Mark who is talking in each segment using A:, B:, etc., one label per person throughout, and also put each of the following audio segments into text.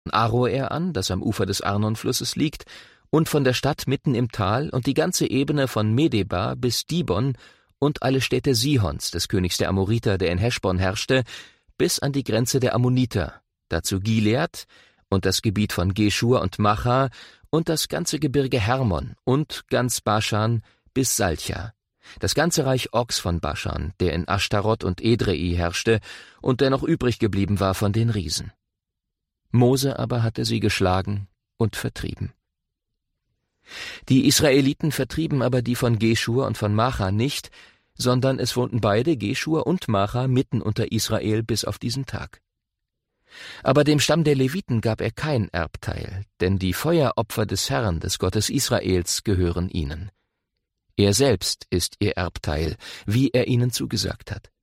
A: Aroer an, das am Ufer des Arnonflusses liegt, und von der Stadt mitten im Tal und die ganze Ebene von Medeba bis Dibon und alle Städte Sihons, des Königs der Amoriter, der in Heschbon herrschte, bis an die Grenze der Ammoniter, dazu Gilead und das Gebiet von Geschur und Macha und das ganze Gebirge Hermon und ganz Baschan bis Salcha, das ganze Reich Ogs von Baschan, der in Ashtaroth und Edrei herrschte und der noch übrig geblieben war von den Riesen. Mose aber hatte sie geschlagen und vertrieben. Die Israeliten vertrieben aber die von Geschur und von Macha nicht, sondern es wohnten beide, Geschur und Macha, mitten unter Israel bis auf diesen Tag. Aber dem Stamm der Leviten gab er kein Erbteil, denn die Feueropfer des Herrn, des Gottes Israels, gehören ihnen. Er selbst ist ihr Erbteil, wie er ihnen zugesagt hat.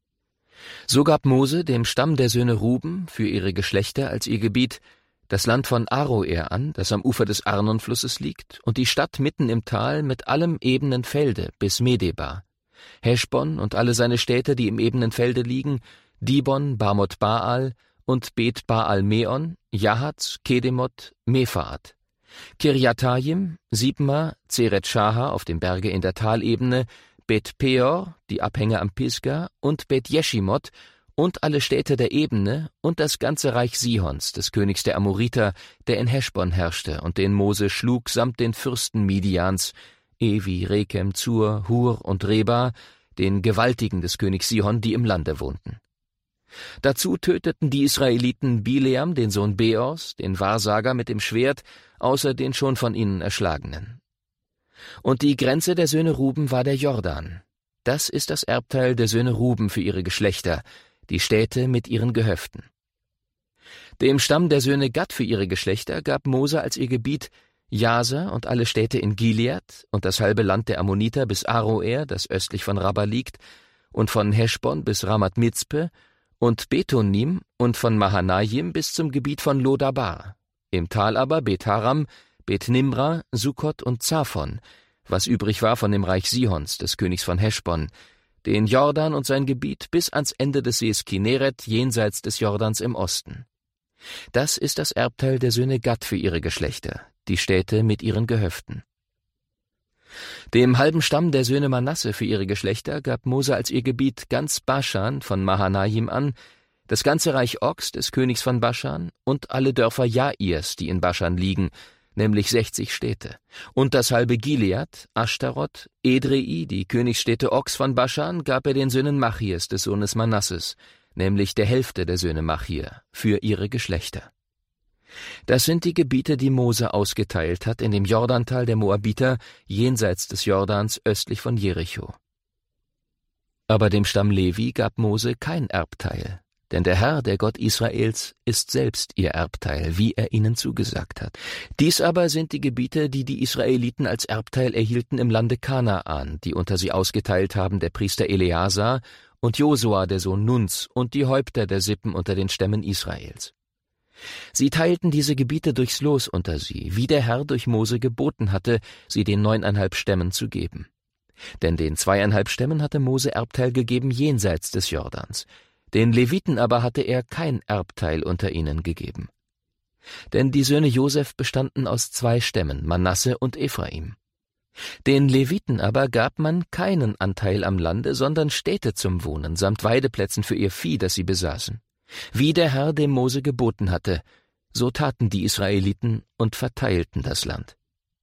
A: So gab Mose dem Stamm der Söhne Ruben für ihre Geschlechter als ihr Gebiet das Land von Aroer an, das am Ufer des Arnonflusses liegt, und die Stadt mitten im Tal mit allem ebenen Felde bis Medeba, Heschbon und alle seine Städte, die im ebenen Felde liegen, Dibon, Bamoth Baal und Bet Baal Meon, Jahatz, Kedemoth, Mephaath, Kirjatayim, Sibma, Zeret Schaha auf dem Berge in der Talebene, Bet Peor, die Abhänge am Pisga, und Bet Jeschimoth und alle Städte der Ebene und das ganze Reich Sihons, des Königs der Amoriter, der in Heschbon herrschte und den Mose schlug samt den Fürsten Midians, Evi, Rekem, Zur, Hur und Reba, den Gewaltigen des Königs Sihon, die im Lande wohnten. Dazu töteten die Israeliten Bileam, den Sohn Beors, den Wahrsager mit dem Schwert, außer den schon von ihnen Erschlagenen. Und die Grenze der Söhne Ruben war der Jordan. Das ist das Erbteil der Söhne Ruben für ihre Geschlechter, die Städte mit ihren Gehöften. Dem Stamm der Söhne Gad für ihre Geschlechter gab Mose als ihr Gebiet Jaser und alle Städte in Gilead und das halbe Land der Ammoniter bis Aroer, das östlich von Rabba liegt, und von Heschbon bis Ramat Mizpe und Betonim und von Mahanaim bis zum Gebiet von Lodabar. Im Tal aber Bet-Haram, Bet-Nimra, Sukkot und Zaphon, was übrig war von dem Reich Sihons, des Königs von Heschbon, den Jordan und sein Gebiet bis ans Ende des Sees Kinneret jenseits des Jordans im Osten. Das ist das Erbteil der Söhne Gad für ihre Geschlechter, die Städte mit ihren Gehöften. Dem halben Stamm der Söhne Manasse für ihre Geschlechter gab Mose als ihr Gebiet ganz Baschan von Mahanaim an, das ganze Reich Ogs des Königs von Baschan und alle Dörfer Jairs, die in Baschan liegen, nämlich 60 Städte, und das halbe Gilead, Ashtaroth, Edrei, die Königsstädte Ogs von Baschan, gab er den Söhnen Machirs, des Sohnes Manasses, nämlich der Hälfte der Söhne Machir, für ihre Geschlechter. Das sind die Gebiete, die Mose ausgeteilt hat in dem Jordantal der Moabiter, jenseits des Jordans, östlich von Jericho. Aber dem Stamm Levi gab Mose kein Erbteil, denn der Herr, der Gott Israels, ist selbst ihr Erbteil, wie er ihnen zugesagt hat. Dies aber sind die Gebiete, die die Israeliten als Erbteil erhielten im Lande Kanaan, die unter sie ausgeteilt haben der Priester Eleazar und Josua, der Sohn Nuns, und die Häupter der Sippen unter den Stämmen Israels. Sie teilten diese Gebiete durchs Los unter sie, wie der Herr durch Mose geboten hatte, sie den 9,5 Stämmen zu geben. Denn den 2,5 Stämmen hatte Mose Erbteil gegeben jenseits des Jordans. Den Leviten aber hatte er kein Erbteil unter ihnen gegeben. Denn die Söhne Josef bestanden aus 2 Stämmen, Manasse und Ephraim. Den Leviten aber gab man keinen Anteil am Lande, sondern Städte zum Wohnen, samt Weideplätzen für ihr Vieh, das sie besaßen. Wie der Herr dem Mose geboten hatte, so taten die Israeliten und verteilten das Land.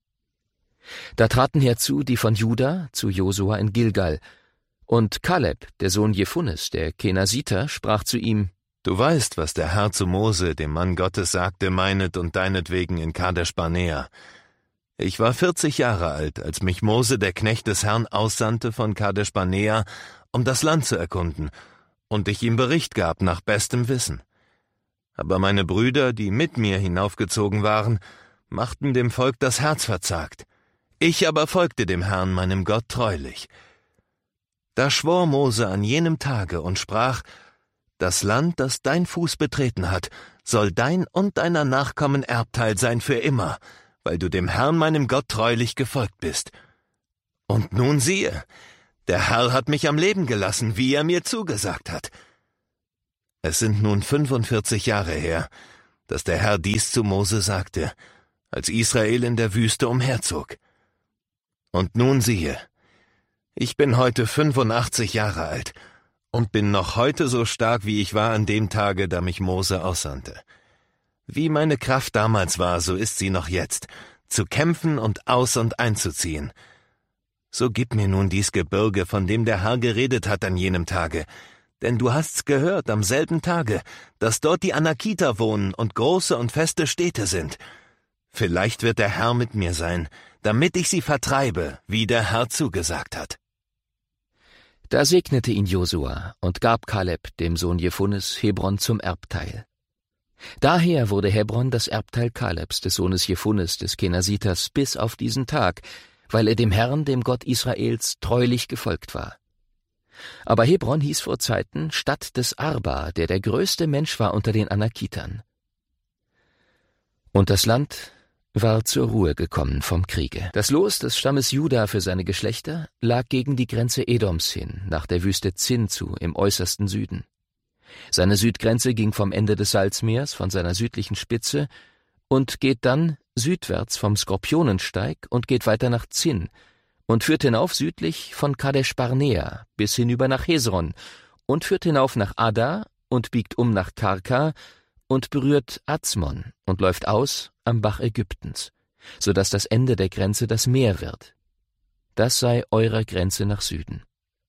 A: Da traten herzu die von Juda zu Josua in Gilgal, und Kaleb, der Sohn Jephunes, der Kenasiter, sprach zu ihm:
B: Du weißt, was der Herr zu Mose, dem Mann Gottes, sagte, meinet und deinetwegen in Kadesh Barnea. Ich war 40 Jahre alt, als mich Mose, der Knecht des Herrn, aussandte von Kadesh Barnea, um das Land zu erkunden, und ich ihm Bericht gab nach bestem Wissen. Aber meine Brüder, die mit mir hinaufgezogen waren, machten dem Volk das Herz verzagt. Ich aber folgte dem Herrn, meinem Gott, treulich. Da schwor Mose an jenem Tage und sprach: Das Land, das dein Fuß betreten hat, soll dein und deiner Nachkommen Erbteil sein für immer, weil du dem Herrn, meinem Gott, treulich gefolgt bist. Und nun siehe, der Herr hat mich am Leben gelassen, wie er mir zugesagt hat. Es sind nun 45 Jahre her, dass der Herr dies zu Mose sagte, als Israel in der Wüste umherzog. Und nun siehe, ich bin heute 85 Jahre alt und bin noch heute so stark, wie ich war an dem Tage, da mich Mose aussandte. Wie meine Kraft damals war, so ist sie noch jetzt, zu kämpfen und aus- und einzuziehen. So gib mir nun dies Gebirge, von dem der Herr geredet hat an jenem Tage, denn du hast's gehört am selben Tage, dass dort die Anakiter wohnen und große und feste Städte sind. Vielleicht wird der Herr mit mir sein, damit ich sie vertreibe, wie der Herr zugesagt hat.
A: Da segnete ihn Josua und gab Kaleb, dem Sohn Jephunes, Hebron zum Erbteil. Daher wurde Hebron das Erbteil Kalebs, des Sohnes Jephunes, des Kenasiters, bis auf diesen Tag, weil er dem Herrn, dem Gott Israels, treulich gefolgt war. Aber Hebron hieß vor Zeiten Stadt des Arba, der größte Mensch war unter den Anakitern. Und das Land war zur Ruhe gekommen vom Kriege. Das Los des Stammes Juda für seine Geschlechter lag gegen die Grenze Edoms hin, nach der Wüste Zin zu, im äußersten Süden. Seine Südgrenze ging vom Ende des Salzmeers, von seiner südlichen Spitze, und geht dann südwärts vom Skorpionensteig und geht weiter nach Zin und führt hinauf südlich von Kadesh Barnea bis hinüber nach Hesron und führt hinauf nach Ada und biegt um nach Karka und berührt Azmon und läuft aus am Bach Ägyptens, so dass das Ende der Grenze das Meer wird. Das sei eure Grenze nach Süden.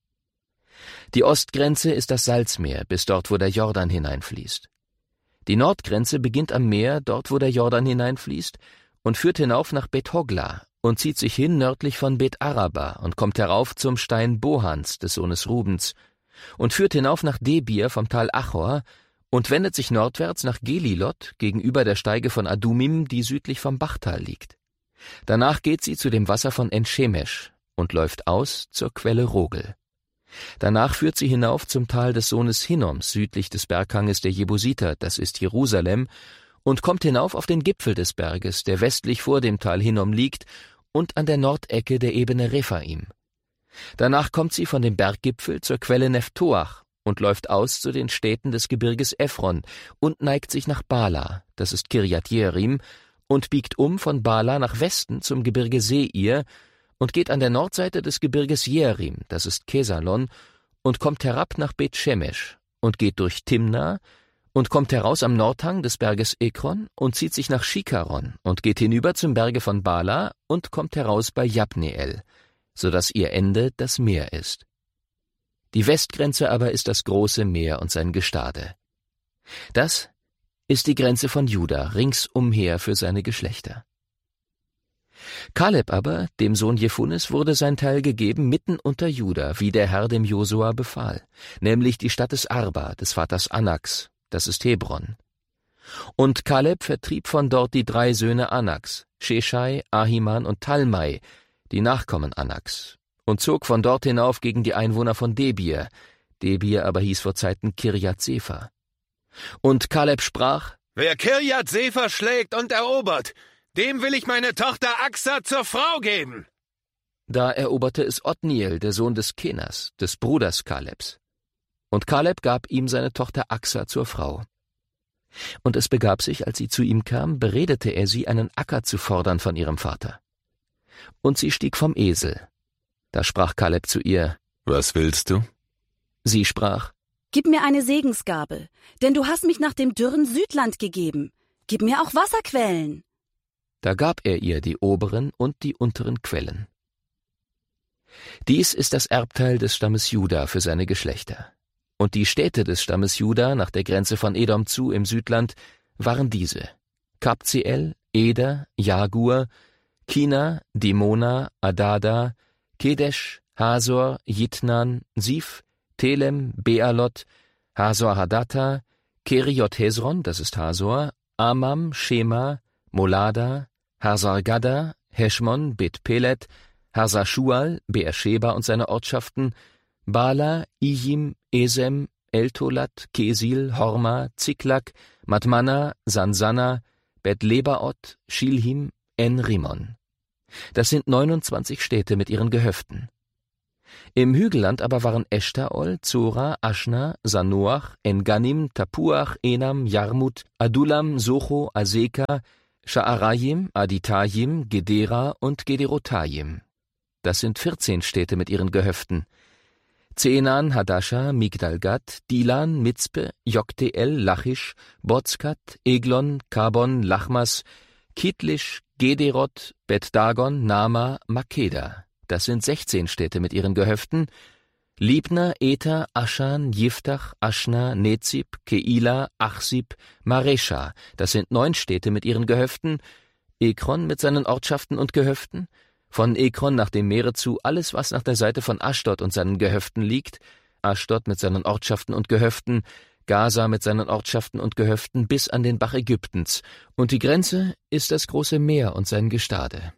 A: Die Ostgrenze ist das Salzmeer, bis dort, wo der Jordan hineinfließt. Die Nordgrenze beginnt am Meer, dort, wo der Jordan hineinfließt, und führt hinauf nach Bet Hogla und zieht sich hin nördlich von Bet Araba und kommt herauf zum Stein Bohans, des Sohnes Rubens, und führt hinauf nach Debir vom Tal Achor und wendet sich nordwärts nach Gelilot gegenüber der Steige von Adumim, die südlich vom Bachtal liegt. Danach geht sie zu dem Wasser von En-Shemesh und läuft aus zur Quelle Rogel. Danach führt sie hinauf zum Tal des Sohnes Hinnoms, südlich des Berghanges der Jebusiter, das ist Jerusalem, und kommt hinauf auf den Gipfel des Berges, der westlich vor dem Tal Hinnom liegt und an der Nordecke der Ebene Rephaim. Danach kommt sie von dem Berggipfel zur Quelle Nephtoach und läuft aus zu den Städten des Gebirges Ephron und neigt sich nach Bala, das ist Kirjat Jearim, und biegt um von Bala nach Westen zum Gebirge Seir und geht an der Nordseite des Gebirges Jearim, das ist Kesalon, und kommt herab nach Bet Shemesh und geht durch Timna und kommt heraus am Nordhang des Berges Ekron und zieht sich nach Shikaron und geht hinüber zum Berge von Bala und kommt heraus bei Jabneel, so dass ihr Ende das Meer ist. Die Westgrenze aber ist das große Meer und sein Gestade. Das ist die Grenze von Juda ringsumher für seine Geschlechter. Kaleb aber, dem Sohn Jephunes, wurde sein Teil gegeben mitten unter Juda, wie der Herr dem Josua befahl, nämlich die Stadt des Arba, des Vaters Anaks, das ist Hebron. Und Kaleb vertrieb von dort die 3 Söhne Anaks, Sheshai, Ahiman und Talmai, die Nachkommen Anaks, und zog von dort hinauf gegen die Einwohner von Debir. Debir aber hieß vor Zeiten Kirjat Sefer. Und Kaleb sprach:
B: Wer Kirjat Sefer schlägt und erobert, dem will ich meine Tochter Axa zur Frau geben.
A: Da eroberte es Otniel, der Sohn des Kenas, des Bruders Kalebs. Und Kaleb gab ihm seine Tochter Axa zur Frau. Und es begab sich, als sie zu ihm kam, beredete er sie, einen Acker zu fordern von ihrem Vater. Und sie stieg vom Esel. Da sprach Kaleb zu ihr:
B: Was willst du?
A: Sie sprach:
C: Gib mir eine Segensgabe, denn du hast mich nach dem dürren Südland gegeben. Gib mir auch Wasserquellen.
A: Da gab er ihr die oberen und die unteren Quellen. Dies ist das Erbteil des Stammes Juda für seine Geschlechter. Und die Städte des Stammes Juda nach der Grenze von Edom zu im Südland waren diese: Kabziel, Eder, Jagur, Kina, Dimona, Adada, Kedesh, Hasor, Jitnan, Sif, Telem, Bealot, Hasor Hadatta, Keriot Hezron, das ist Hasor, Amam, Shema, Molada, Hasar Gadda, Heschmon, Bet Pelet, Hasar Shual, Beersheba und seine Ortschaften, Bala, Ijim, Esem, Eltolat, Kesil, Horma, Ziklak, Madmana, Sansana, Bet Lebaot, Shilhim, En Rimon. Das sind 29 Städte mit ihren Gehöften. Im Hügelland aber waren Eshtaol, Zora, Aschna, Sanoach, Enganim, Tapuach, Enam, Jarmut, Adullam, Socho, Aseka, Sha'arayim, Aditayim, Gedera und Gederotayim. Das sind 14 Städte mit ihren Gehöften. Zenan, Hadasha, Migdalgat, Dilan, Mitzpe, Jokteel, Lachisch, Bozkat, Eglon, Kabon, Lachmas, Kitlisch, Gederot, Bet-Dagon, Nama, Makeda. Das sind 16 Städte mit ihren Gehöften. Libna, Eta, Aschan, Jiftach, Aschna, Nezib, Keila, Achsib, Maresha. Das sind 9 Städte mit ihren Gehöften. Ekron mit seinen Ortschaften und Gehöften. Von Ekron nach dem Meere zu alles, was nach der Seite von Aschdod und seinen Gehöften liegt. Aschdod mit seinen Ortschaften und Gehöften. Gaza mit seinen Ortschaften und Gehöften bis an den Bach Ägyptens. Und die Grenze ist das große Meer und sein Gestade.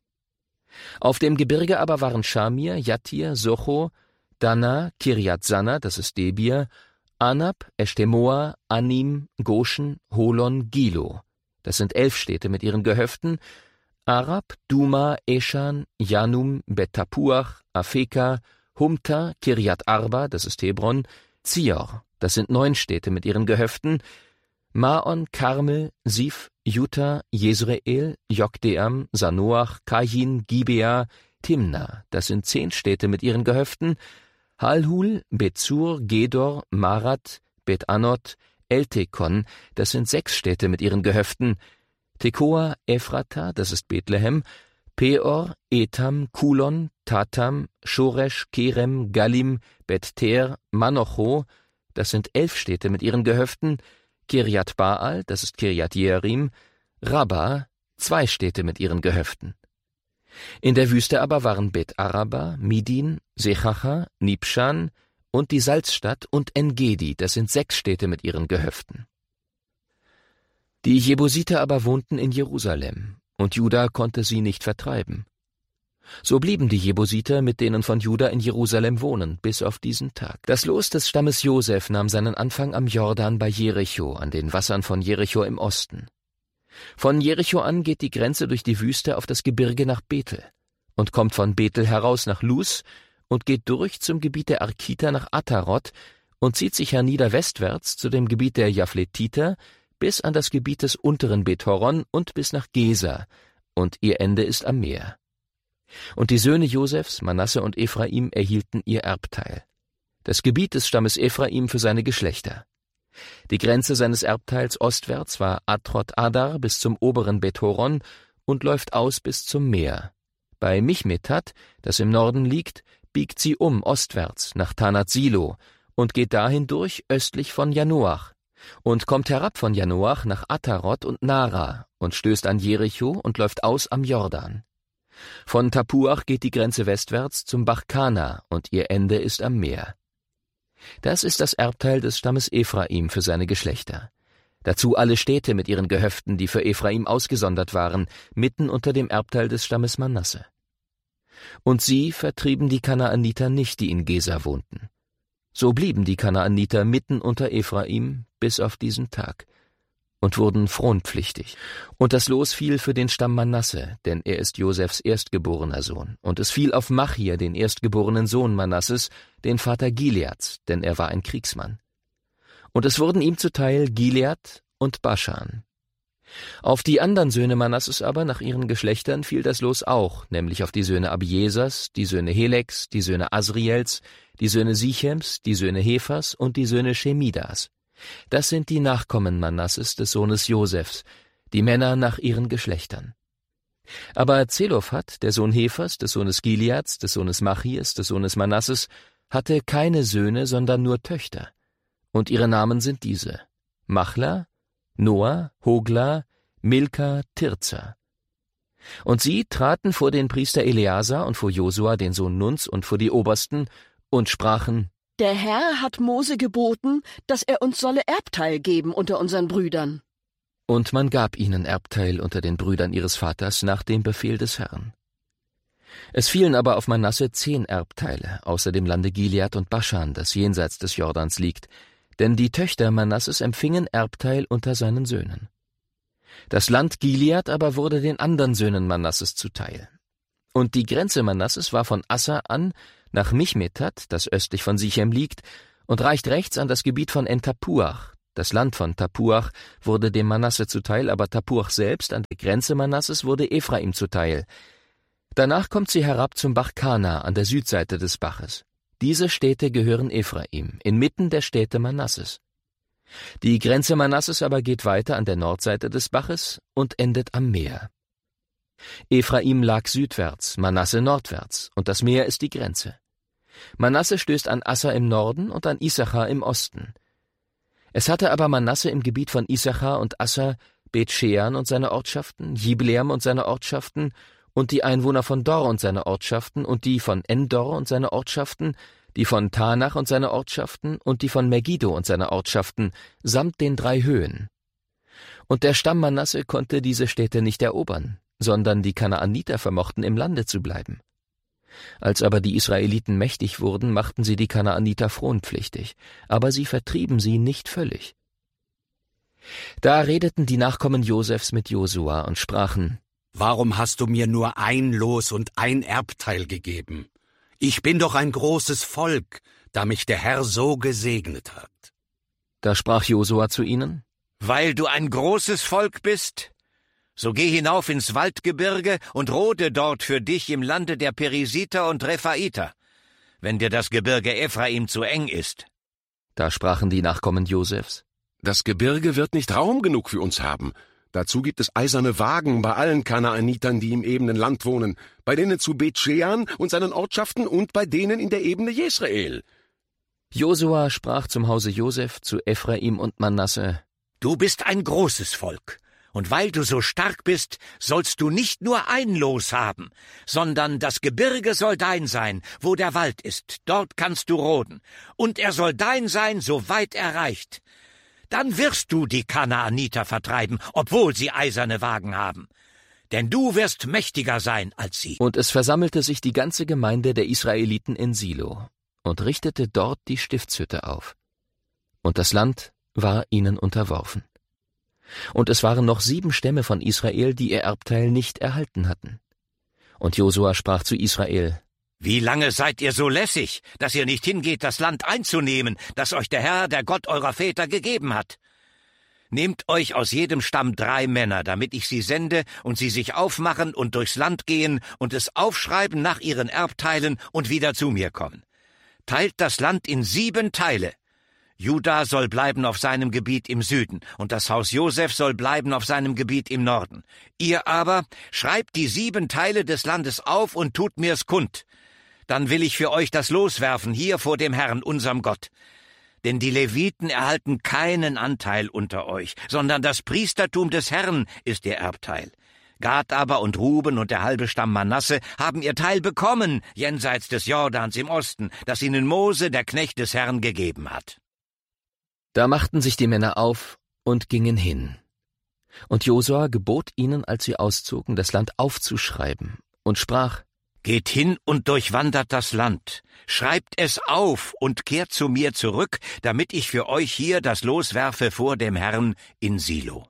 A: Auf dem Gebirge aber waren Schamir, Jatir, Socho, Dana, Kirjat Sanna, das ist Debir, Anab, Eshtemoa, Anim, Goshen, Holon, Gilo. Das sind 11 Städte mit ihren Gehöften. Arab, Duma, Eschan, Janum, Bet-Tapuach, Afeka, Humta, Kirjat Arba, das ist Hebron, Zior, das sind 9 Städte mit ihren Gehöften. Maon, Karmel, Sif, Juta, Jesreel, Jokdeam, Sanoach, Kayin, Gibea, Timna, das sind 10 Städte mit ihren Gehöften. Halhul, Bezur, Gedor, Marat, Bet-Anot, Eltekon, das sind 6 Städte mit ihren Gehöften. Tekoa, Ephrata, das ist Bethlehem, Peor, Etam, Kulon, Tatam, Shoresh, Kerem, Galim, Bet-Ter, Manocho, das sind 11 Städte mit ihren Gehöften. Kirjat Baal, das ist Kirjat Jearim, Rabba, 2 Städte mit ihren Gehöften. In der Wüste aber waren Bet-Araba, Midin, Sechacha, Nibshan und die Salzstadt und En-Gedi, das sind 6 Städte mit ihren Gehöften. Die Jebusiter aber wohnten in Jerusalem, und Juda konnte sie nicht vertreiben. So blieben die Jebusiter mit denen von Juda in Jerusalem wohnen, bis auf diesen Tag. Das Los des Stammes Josef nahm seinen Anfang am Jordan bei Jericho, an den Wassern von Jericho im Osten. Von Jericho an geht die Grenze durch die Wüste auf das Gebirge nach Bethel und kommt von Bethel heraus nach Luz und geht durch zum Gebiet der Arkiter nach Atarot und zieht sich hernieder westwärts zu dem Gebiet der Japhletiter bis an das Gebiet des unteren Bet-Horon und bis nach Gesa, und ihr Ende ist am Meer. Und die Söhne Josefs, Manasse und Ephraim, erhielten ihr Erbteil. Das Gebiet des Stammes Ephraim für seine Geschlechter. Die Grenze seines Erbteils ostwärts war Atrot Adar bis zum oberen Bet-Horon und läuft aus bis zum Meer. Bei Michmetat, das im Norden liegt, biegt sie ostwärts nach Tanat Silo und geht dahin durch östlich von Janoach und kommt herab von Janoach nach Atarot und Nara und stößt an Jericho und läuft aus am Jordan. Von Tapuach geht die Grenze westwärts zum Bach Kana und ihr Ende ist am Meer. Das ist das Erbteil des Stammes Ephraim für seine Geschlechter. Dazu alle Städte mit ihren Gehöften, die für Ephraim ausgesondert waren, mitten unter dem Erbteil des Stammes Manasse. Und sie vertrieben die Kanaaniter nicht, die in Gesa wohnten. So blieben die Kanaaniter mitten unter Ephraim bis auf diesen Tag und wurden fronpflichtig. Und das Los fiel für den Stamm Manasse, denn er ist Josefs erstgeborener Sohn. Und es fiel auf Machir, den erstgeborenen Sohn Manasses, den Vater Gileads, denn er war ein Kriegsmann. Und es wurden ihm zuteil Gilead und Baschan. Auf die anderen Söhne Manasses aber nach ihren Geschlechtern fiel das Los auch, nämlich auf die Söhne Abiesas, die Söhne Heleks, die Söhne Asriels, die Söhne Sichems, die Söhne Hephas und die Söhne Shemidas. Das sind die Nachkommen Manasses des Sohnes Josefs, die Männer nach ihren Geschlechtern. Aber Zelophat, der Sohn Hephas, des Sohnes Gileads, des Sohnes Machirs, des Sohnes Manasses, hatte keine Söhne, sondern nur Töchter. Und ihre Namen sind diese: Machla, Noah, Hogla, Milka, Tirza. Und sie traten vor den Priester Eleazar und vor Josua, den Sohn Nuns, und vor die Obersten und sprachen:
D: Der Herr hat Mose geboten, dass er uns solle Erbteil geben unter unseren Brüdern.
A: Und man gab ihnen Erbteil unter den Brüdern ihres Vaters nach dem Befehl des Herrn. Es fielen aber auf Manasse 10 Erbteile, außer dem Lande Gilead und Baschan, das jenseits des Jordans liegt, denn die Töchter Manasses empfingen Erbteil unter seinen Söhnen. Das Land Gilead aber wurde den anderen Söhnen Manasses zuteil. Und die Grenze Manasses war von Assa an nach Michmetat, das östlich von Sichem liegt, und reicht rechts an das Gebiet von En-Tapuach. Das Land von Tapuach wurde dem Manasse zuteil, aber Tapuach selbst an der Grenze Manasses wurde Ephraim zuteil. Danach kommt sie herab zum Bach Kana an der Südseite des Baches. Diese Städte gehören Ephraim, inmitten der Städte Manasses. Die Grenze Manasses aber geht weiter an der Nordseite des Baches und endet am Meer. Ephraim lag südwärts, Manasse nordwärts, und das Meer ist die Grenze. Manasse stößt an Asser im Norden und an Issachar im Osten. Es hatte aber Manasse im Gebiet von Issachar und Asser Bet-Shean und seine Ortschaften, Jibleam und seine Ortschaften und die Einwohner von Dor und seine Ortschaften und die von Endor und seine Ortschaften, die von Tanach und seine Ortschaften und die von Megiddo und seine Ortschaften, samt den 3 Höhen. Und der Stamm Manasse konnte diese Städte nicht erobern, sondern die Kanaaniter vermochten im Lande zu bleiben. Als aber die Israeliten mächtig wurden, machten sie die Kanaaniter fronpflichtig, aber sie vertrieben sie nicht völlig. Da redeten die Nachkommen Josefs mit Josua und sprachen:
E: Warum hast du mir nur ein Los und ein Erbteil gegeben? Ich bin doch ein großes Volk, da mich der Herr so gesegnet hat.
A: Da sprach Josua zu ihnen:
F: Weil du ein großes Volk bist, so geh hinauf ins Waldgebirge und rode dort für dich im Lande der Perisiter und Rephaiter, wenn dir das Gebirge Ephraim zu eng ist.
A: Da sprachen die Nachkommen Josefs:
G: Das Gebirge wird nicht Raum genug für uns haben. Dazu gibt es eiserne Wagen bei allen Kanaanitern, die im ebenen Land wohnen, bei denen zu Bet-Shean und seinen Ortschaften und bei denen in der Ebene Jesrael.
A: Josua sprach zum Hause Joseph zu Ephraim und Manasse:
F: Du bist ein großes Volk. Und weil du so stark bist, sollst du nicht nur ein Los haben, sondern das Gebirge soll dein sein, wo der Wald ist, dort kannst du roden, und er soll dein sein, so weit er reicht. Dann wirst du die Kanaaniter vertreiben, obwohl sie eiserne Wagen haben. Denn du wirst mächtiger sein als sie.
A: Und es versammelte sich die ganze Gemeinde der Israeliten in Silo und richtete dort die Stiftshütte auf. Und das Land war ihnen unterworfen. Und es waren noch 7 Stämme von Israel, die ihr Erbteil nicht erhalten hatten. Und Josua sprach zu Israel:
F: Wie lange seid ihr so lässig, dass ihr nicht hingeht, das Land einzunehmen, das euch der Herr, der Gott eurer Väter, gegeben hat? Nehmt euch aus jedem Stamm 3 Männer, damit ich sie sende und sie sich aufmachen und durchs Land gehen und es aufschreiben nach ihren Erbteilen und wieder zu mir kommen. Teilt das Land in 7 Teile. Juda soll bleiben auf seinem Gebiet im Süden, und das Haus Joseph soll bleiben auf seinem Gebiet im Norden. Ihr aber schreibt die 7 Teile des Landes auf und tut mir's kund. Dann will ich für euch das Los werfen, hier vor dem Herrn, unserem Gott. Denn die Leviten erhalten keinen Anteil unter euch, sondern das Priestertum des Herrn ist ihr Erbteil. Gad aber und Ruben und der halbe Stamm Manasse haben ihr Teil bekommen, jenseits des Jordans im Osten, das ihnen Mose, der Knecht des Herrn, gegeben hat.
A: Da machten sich die Männer auf und gingen hin. Und Josua gebot ihnen, als sie auszogen, das Land aufzuschreiben, und sprach:
F: Geht hin und durchwandert das Land, schreibt es auf und kehrt zu mir zurück, damit ich für euch hier das Los werfe vor dem Herrn in Silo.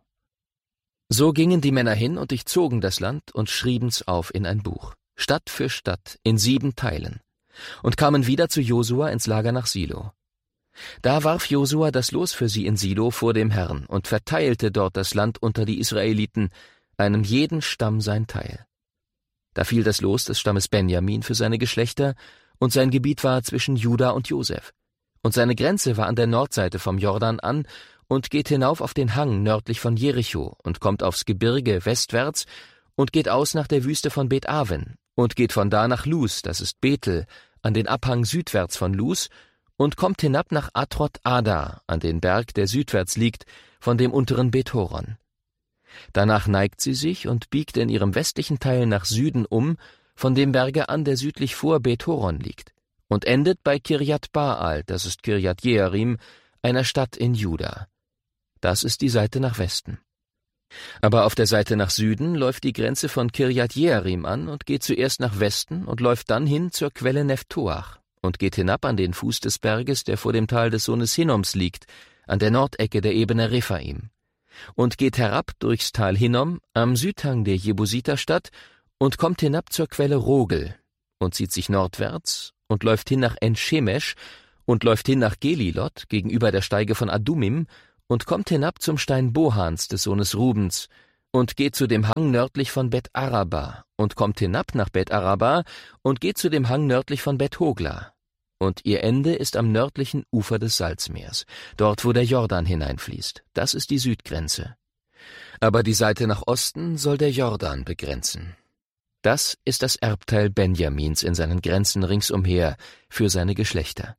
A: So gingen die Männer hin und durchzogen das Land und schrieben's auf in ein Buch, Stadt für Stadt, in 7 Teilen, und kamen wieder zu Josua ins Lager nach Silo. Da warf Josua das Los für sie in Silo vor dem Herrn und verteilte dort das Land unter die Israeliten, einem jeden Stamm sein Teil. Da fiel das Los des Stammes Benjamin für seine Geschlechter, und sein Gebiet war zwischen Juda und Joseph. Und seine Grenze war an der Nordseite vom Jordan an und geht hinauf auf den Hang nördlich von Jericho und kommt aufs Gebirge westwärts und geht aus nach der Wüste von Bet-Aven und geht von da nach Luz, das ist Bethel, an den Abhang südwärts von Luz, und kommt hinab nach Atrot-Ada, an den Berg, der südwärts liegt, von dem unteren Bet-Horon. Danach neigt sie sich und biegt in ihrem westlichen Teil nach Süden um, von dem Berge an, der südlich vor Bet-Horon liegt, und endet bei Kirjat Baal, das ist Kirjat Jearim, einer Stadt in Juda. Das ist die Seite nach Westen. Aber auf der Seite nach Süden läuft die Grenze von Kirjat Jearim an und geht zuerst nach Westen und läuft dann hin zur Quelle Nephtoach und geht hinab an den Fuß des Berges, der vor dem Tal des Sohnes Hinnoms liegt, an der Nordecke der Ebene Rephaim, und geht herab durchs Tal Hinnom am Südhang der Jebusiterstadt und kommt hinab zur Quelle Rogel und zieht sich nordwärts und läuft hin nach En-Shemesh und läuft hin nach Gelilot gegenüber der Steige von Adumim und kommt hinab zum Stein Bohans des Sohnes Rubens und geht zu dem Hang nördlich von Bet Araba und kommt hinab nach Bet Araba und geht zu dem Hang nördlich von Bet Hogla. Und ihr Ende ist am nördlichen Ufer des Salzmeers, dort wo der Jordan hineinfließt. Das ist die Südgrenze. Aber die Seite nach Osten soll der Jordan begrenzen. Das ist das Erbteil Benjamins in seinen Grenzen ringsumher für seine Geschlechter.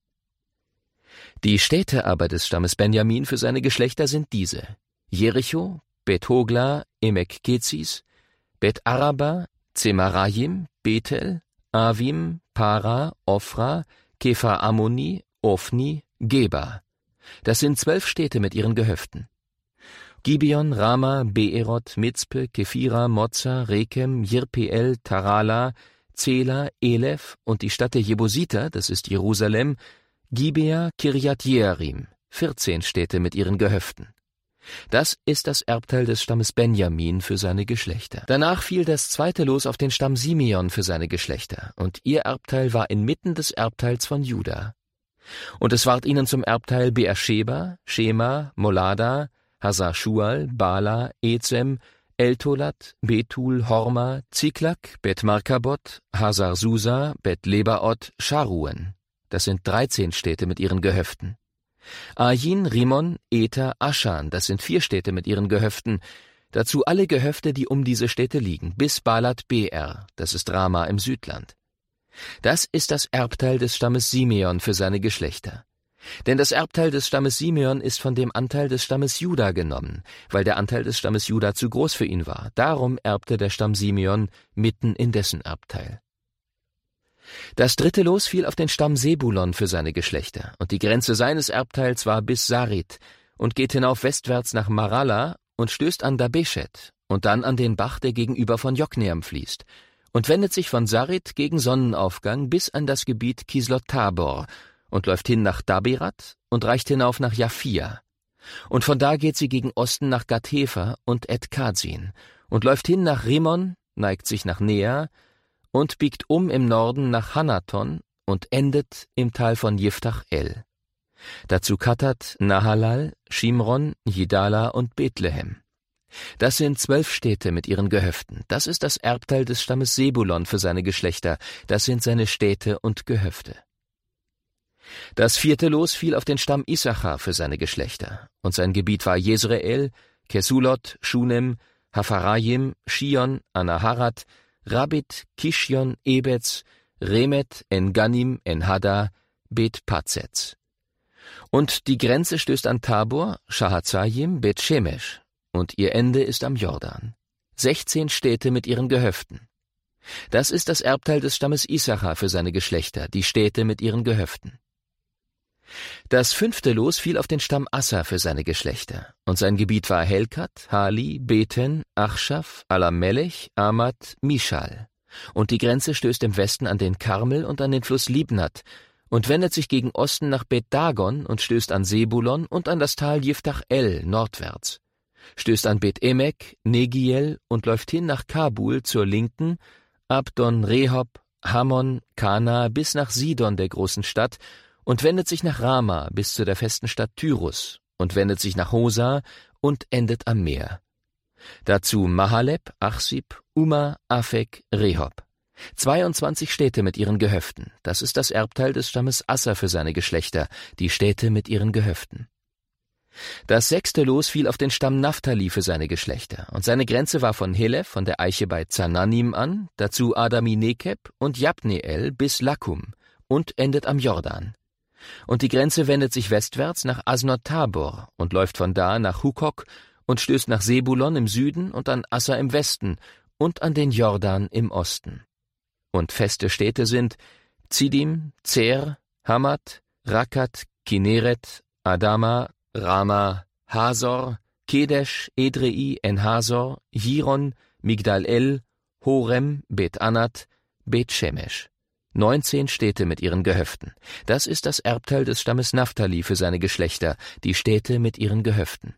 A: Die Städte aber des Stammes Benjamin für seine Geschlechter sind diese: Jericho, Bet Hogla, Emek Kezis, Bet Araba, Zemarayim, Bethel, Avim, Para, Ofra, Kephar Ammoni, Ofni, Geba. Das sind 12 Städte mit ihren Gehöften. Gibeon, Rama, Beeroth, Mizpe, Kephira, Mozza, Rekem, Jirpeel, Tarala, Zela, Elef und die Stadt der Jebusiter, das ist Jerusalem, Gibea, Kirjat Jearim, 14 Städte mit ihren Gehöften. Das ist das Erbteil des Stammes Benjamin für seine Geschlechter. Danach fiel das zweite Los auf den Stamm Simeon für seine Geschlechter, und ihr Erbteil war inmitten des Erbteils von Juda. Und es ward ihnen zum Erbteil Beersheba, Shema, Molada, Hasar-Schual, Bala, Ezem, Eltolat, Betul, Horma, Ziklag, Bet-Markabot, Hasar-Susa, Bet-Lebaot, Scharuen. Das sind 13 Städte mit ihren Gehöften. Ain, Rimon, Ether, Aschan, das sind 4 Städte mit ihren Gehöften, dazu alle Gehöfte, die um diese Städte liegen, bis Balat Beer, das ist Rama im Südland. Das ist das Erbteil des Stammes Simeon für seine Geschlechter. Denn das Erbteil des Stammes Simeon ist von dem Anteil des Stammes Juda genommen, weil der Anteil des Stammes Juda zu groß für ihn war. Darum erbte der Stamm Simeon mitten in dessen Erbteil. Das dritte Los fiel auf den Stamm Sebulon für seine Geschlechter, und die Grenze seines Erbteils war bis Sarit und geht hinauf westwärts nach Marala und stößt an Dabeshet und dann an den Bach, der gegenüber von Jokneam fließt, und wendet sich von Sarit gegen Sonnenaufgang bis an das Gebiet Kislot Tabor und läuft hin nach Daberat und reicht hinauf nach Japhia. Und von da geht sie gegen Osten nach Gath-Hefer und Et-Kazin und läuft hin nach Rimon, neigt sich nach Nea und biegt im Norden nach Hanaton und endet im Tal von Jiftach-El. Dazu Katat, Nahalal, Shimron, Jidala und Bethlehem. Das sind 12 Städte mit ihren Gehöften. Das ist das Erbteil des Stammes Sebulon für seine Geschlechter. Das sind seine Städte und Gehöfte. Das vierte Los fiel auf den Stamm Issachar für seine Geschlechter, und sein Gebiet war Jezreel, Kesulot, Shunem, Hapharaim, Shion, Anaharat, Rabit, Kishion, Ebetz, Remet, En-Ganim, En-Hada, Bet-Pazetz. Und die Grenze stößt an Tabor, Shahatzayim, Bet-Shemesh, und ihr Ende ist am Jordan. 16 Städte mit ihren Gehöften. Das ist das Erbteil des Stammes Issachar für seine Geschlechter, die Städte mit ihren Gehöften. Das fünfte Los fiel auf den Stamm Asser für seine Geschlechter, und sein Gebiet war Helkat, Hali, Beten, Achschaf, Alamelech, Amat, Mishal. Und die Grenze stößt im Westen an den Karmel und an den Fluss Libnat und wendet sich gegen Osten nach Bet-Dagon und stößt an Sebulon und an das Tal Jiftach-El nordwärts, stößt an Bet-Emek, Negiel und läuft hin nach Kabul zur Linken, Abdon, Rehob, Hammon, Kana bis nach Sidon der großen Stadt und wendet sich nach Rama bis zu der festen Stadt Tyrus und wendet sich nach Hosa und endet am Meer. Dazu Mahaleb, Achsib, Uma, Afek, Rehob. 22 Städte mit ihren Gehöften. Das ist das Erbteil des Stammes Asser für seine Geschlechter, die Städte mit ihren Gehöften. Das sechste Los fiel auf den Stamm Naphtali für seine Geschlechter, und seine Grenze war von Helef, von der Eiche bei Zananim an, dazu Adami-Nekeb und Jabneel bis Lakum und endet am Jordan. Und die Grenze wendet sich westwärts nach Asnot Tabor und läuft von da nach Hukok und stößt nach Sebulon im Süden und an Asser im Westen und an den Jordan im Osten. Und feste Städte sind Zidim, Zer, Hamat, Rakat, Kineret, Adama, Rama, Hasor, Kedesh, Edrei, En-Hasor, Jiron, Migdal-El, Horem, Bet-Anat, Bet-Shemesh. 19 Städte mit ihren Gehöften. Das ist das Erbteil des Stammes Naphtali für seine Geschlechter, die Städte mit ihren Gehöften.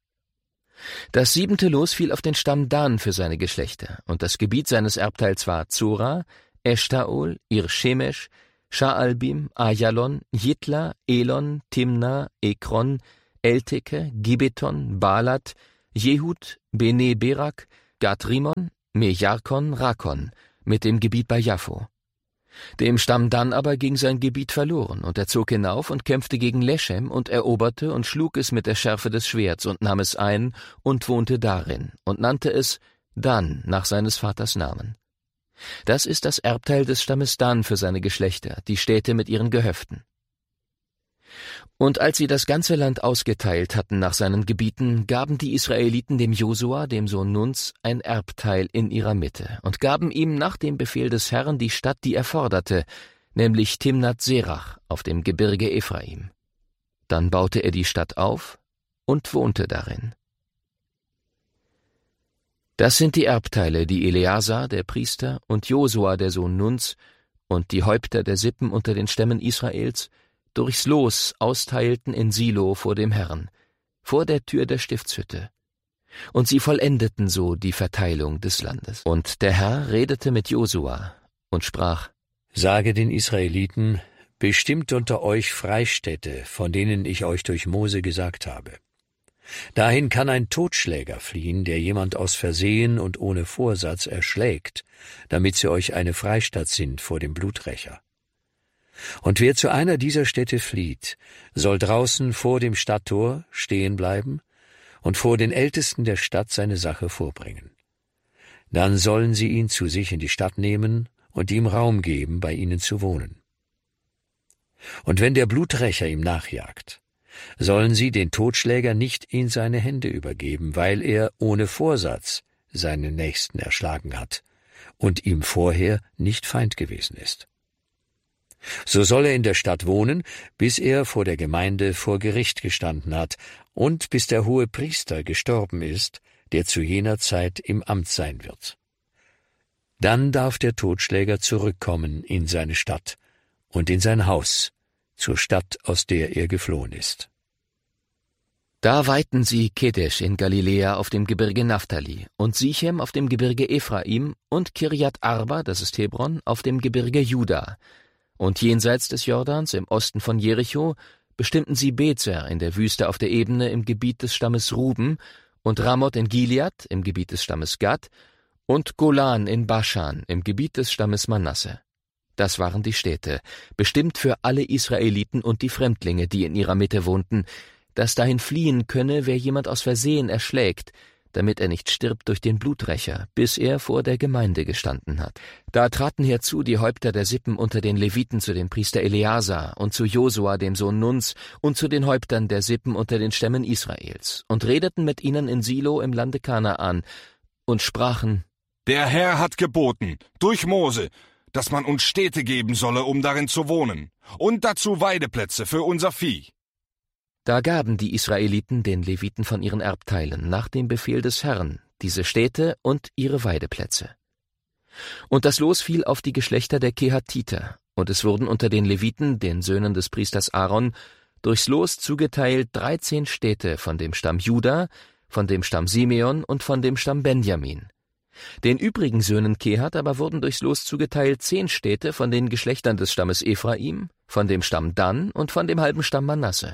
A: Das siebente Los fiel auf den Stamm Dan für seine Geschlechter, und das Gebiet seines Erbteils war Zora, Eshtaol, Ir-Shemesh, Sha'albim, Ajalon, Jitla, Elon, Timna, Ekron, Elteke, Gibeton, Baalat, Jehud, Bene Berak, Gad-Rimon, Mejarkon, Rakon, mit dem Gebiet bei Jaffo. Dem Stamm Dan aber ging sein Gebiet verloren, und er zog hinauf und kämpfte gegen Leschem und eroberte und schlug es mit der Schärfe des Schwerts und nahm es ein und wohnte darin und nannte es Dan nach seines Vaters Namen. Das ist das Erbteil des Stammes Dan für seine Geschlechter, die Städte mit ihren Gehöften. Und als sie das ganze Land ausgeteilt hatten nach seinen Gebieten, gaben die Israeliten dem Josua, dem Sohn Nuns, ein Erbteil in ihrer Mitte und gaben ihm nach dem Befehl des Herrn die Stadt, die er forderte, nämlich Timnat-Serach auf dem Gebirge Ephraim. Dann baute er die Stadt auf und wohnte darin. Das sind die Erbteile, die Eleazar, der Priester, und Josua, der Sohn Nuns, und die Häupter der Sippen unter den Stämmen Israels durchs Los austeilten in Silo vor dem Herrn, vor der Tür der Stiftshütte. Und sie vollendeten so die Verteilung des Landes. Und der Herr redete mit Josua und sprach:
H: Sage den Israeliten, bestimmt unter euch Freistädte, von denen ich euch durch Mose gesagt habe. Dahin kann ein Totschläger fliehen, der jemand aus Versehen und ohne Vorsatz erschlägt, damit sie euch eine Freistatt sind vor dem Bluträcher. Und wer zu einer dieser Städte flieht, soll draußen vor dem Stadttor stehen bleiben und vor den Ältesten der Stadt seine Sache vorbringen. Dann sollen sie ihn zu sich in die Stadt nehmen und ihm Raum geben, bei ihnen zu wohnen. Und wenn der Bluträcher ihm nachjagt, sollen sie den Totschläger nicht in seine Hände übergeben, weil er ohne Vorsatz seinen Nächsten erschlagen hat und ihm vorher nicht Feind gewesen ist. So soll er in der Stadt wohnen, bis er vor der Gemeinde vor Gericht gestanden hat und bis der hohe Priester gestorben ist, der zu jener Zeit im Amt sein wird. Dann darf der Totschläger zurückkommen in seine Stadt und in sein Haus, zur Stadt, aus der er geflohen ist.
A: Da weihten sie Kedesh in Galiläa auf dem Gebirge Naphtali und Sichem auf dem Gebirge Ephraim und Kirjat Arba, das ist Hebron, auf dem Gebirge Juda. Und jenseits des Jordans, im Osten von Jericho, bestimmten sie Bezer in der Wüste auf der Ebene im Gebiet des Stammes Ruben und Ramoth in Gilead im Gebiet des Stammes Gad und Golan in Baschan im Gebiet des Stammes Manasse. Das waren die Städte, bestimmt für alle Israeliten und die Fremdlinge, die in ihrer Mitte wohnten, dass dahin fliehen könne, wer jemand aus Versehen erschlägt, damit er nicht stirbt durch den Bluträcher, bis er vor der Gemeinde gestanden hat. Da traten herzu die Häupter der Sippen unter den Leviten zu dem Priester Eleazar und zu Josua, dem Sohn Nuns, und zu den Häuptern der Sippen unter den Stämmen Israels, und redeten mit ihnen in Silo im Lande Kanaan und sprachen:
I: Der Herr hat geboten, durch Mose, dass man uns Städte geben solle, um darin zu wohnen, und dazu Weideplätze für unser Vieh.
A: Da gaben die Israeliten den Leviten von ihren Erbteilen nach dem Befehl des Herrn diese Städte und ihre Weideplätze. Und das Los fiel auf die Geschlechter der Kehatiter, und es wurden unter den Leviten, den Söhnen des Priesters Aaron, durchs Los zugeteilt 13 Städte von dem Stamm Juda, von dem Stamm Simeon und von dem Stamm Benjamin. Den übrigen Söhnen Kehat aber wurden durchs Los zugeteilt 10 Städte von den Geschlechtern des Stammes Ephraim, von dem Stamm Dan und von dem halben Stamm Manasse.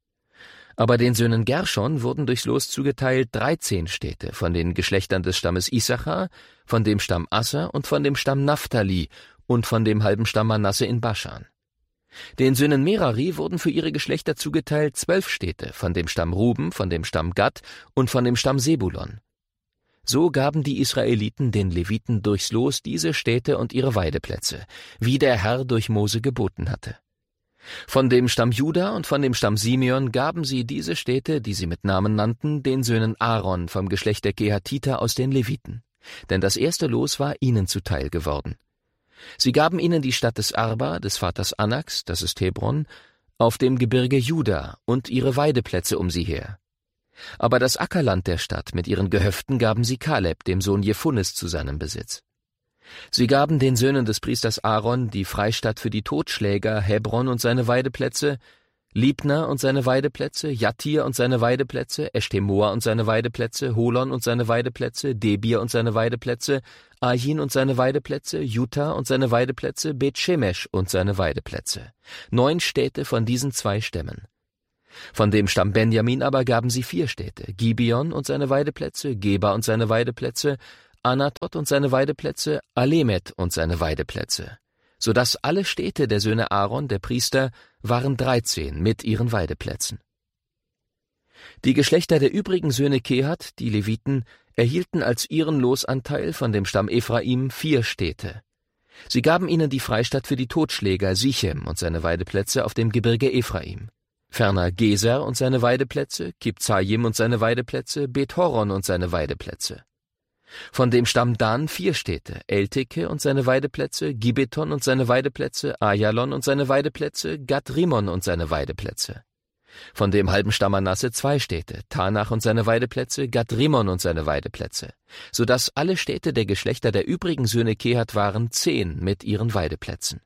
A: Aber den Söhnen Gershon wurden durchs Los zugeteilt 13 Städte von den Geschlechtern des Stammes Issachar, von dem Stamm Asser und von dem Stamm Naphtali und von dem halben Stamm Manasse in Baschan. Den Söhnen Merari wurden für ihre Geschlechter zugeteilt 12 Städte von dem Stamm Ruben, von dem Stamm Gad und von dem Stamm Sebulon. So gaben die Israeliten den Leviten durchs Los diese Städte und ihre Weideplätze, wie der Herr durch Mose geboten hatte. Von dem Stamm Juda und von dem Stamm Simeon gaben sie diese Städte, die sie mit Namen nannten, den Söhnen Aaron vom Geschlecht der Kehatiter aus den Leviten, denn das erste Los war ihnen zuteil geworden. Sie gaben ihnen die Stadt des Arba, des Vaters Anaks, das ist Hebron, auf dem Gebirge Juda und ihre Weideplätze um sie her. Aber das Ackerland der Stadt mit ihren Gehöften gaben sie Kaleb, dem Sohn Jephunes, zu seinem Besitz. Sie gaben den Söhnen des Priesters Aaron die Freistatt für die Totschläger, Hebron und seine Weideplätze, Libna und seine Weideplätze, Jattir und seine Weideplätze, Eshtemoa und seine Weideplätze, Holon und seine Weideplätze, Debir und seine Weideplätze, Ahin und seine Weideplätze, Juta und seine Weideplätze, Bet-Shemesh und seine Weideplätze. 9 Städte von diesen 2 Stämmen. Von dem Stamm Benjamin aber gaben sie 4 Städte, Gibeon und seine Weideplätze, Geba und seine Weideplätze, Anatot und seine Weideplätze, Alemet und seine Weideplätze, sodass alle Städte der Söhne Aaron, der Priester, waren 13 mit ihren Weideplätzen. Die Geschlechter der übrigen Söhne Kehat, die Leviten, erhielten als ihren Losanteil von dem Stamm Ephraim 4 Städte. Sie gaben ihnen die Freistatt für die Totschläger Sichem und seine Weideplätze auf dem Gebirge Ephraim. Ferner Geser und seine Weideplätze, Kibzajim und seine Weideplätze, Bet-Horon und seine Weideplätze. Von dem Stamm Dan 4 Städte, Elteke und seine Weideplätze, Gibeton und seine Weideplätze, Ajalon und seine Weideplätze, Gad-Rimon und seine Weideplätze. Von dem halben Stamm Manasse 2 Städte, Tanach und seine Weideplätze, Gad-Rimon und seine Weideplätze, sodass alle Städte der Geschlechter der übrigen Söhne Kehat waren 10 mit ihren Weideplätzen.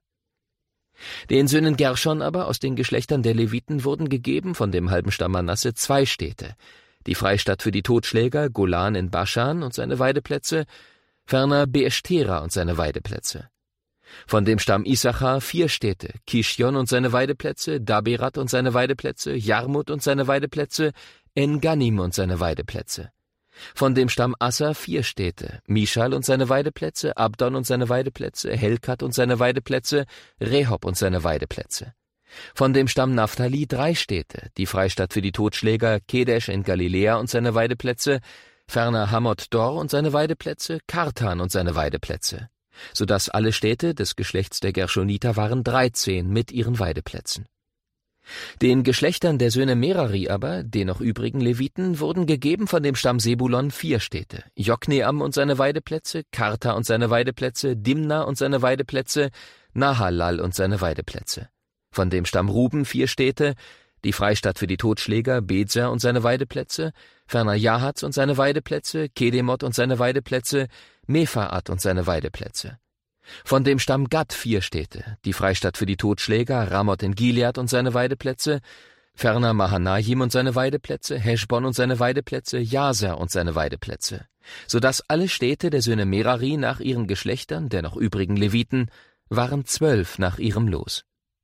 A: Den Söhnen Gershon aber aus den Geschlechtern der Leviten wurden gegeben von dem halben Stamm Manasse 2 Städte, die Freistatt für die Totschläger, Golan in Baschan und seine Weideplätze, ferner Beeshtera und seine Weideplätze. Von dem Stamm Issachar 4 Städte, Kishion und seine Weideplätze, Daberat und seine Weideplätze, Jarmut und seine Weideplätze, En-Ganim und seine Weideplätze. Von dem Stamm Asser 4 Städte, Mischal und seine Weideplätze, Abdon und seine Weideplätze, Helkat und seine Weideplätze, Rehob und seine Weideplätze. Von dem Stamm Naphtali 3 Städte, die Freistatt für die Totschläger, Kedesh in Galiläa und seine Weideplätze, ferner Hamot-Dor und seine Weideplätze, Kartan und seine Weideplätze, sodass alle Städte des Geschlechts der Gershoniter waren 13 mit ihren Weideplätzen. Den Geschlechtern der Söhne Merari aber, den noch übrigen Leviten, wurden gegeben von dem Stamm Sebulon 4 Städte, Jokneam und seine Weideplätze, Karta und seine Weideplätze, Dimna und seine Weideplätze, Nahalal und seine Weideplätze. Von dem Stamm Ruben 4 Städte, die Freistatt für die Totschläger, Bezer und seine Weideplätze, ferner Jahatz und seine Weideplätze, Kedemot und seine Weideplätze, Mefaat und seine Weideplätze. Von dem Stamm Gad 4 Städte, die Freistatt für die Totschläger, Ramoth in Gilead und seine Weideplätze, ferner Mahanahim und seine Weideplätze, Heschbon und seine Weideplätze, Jaser und seine Weideplätze, sodass alle Städte der Söhne Merari nach ihren Geschlechtern, der noch übrigen Leviten, waren 12 nach ihrem Los.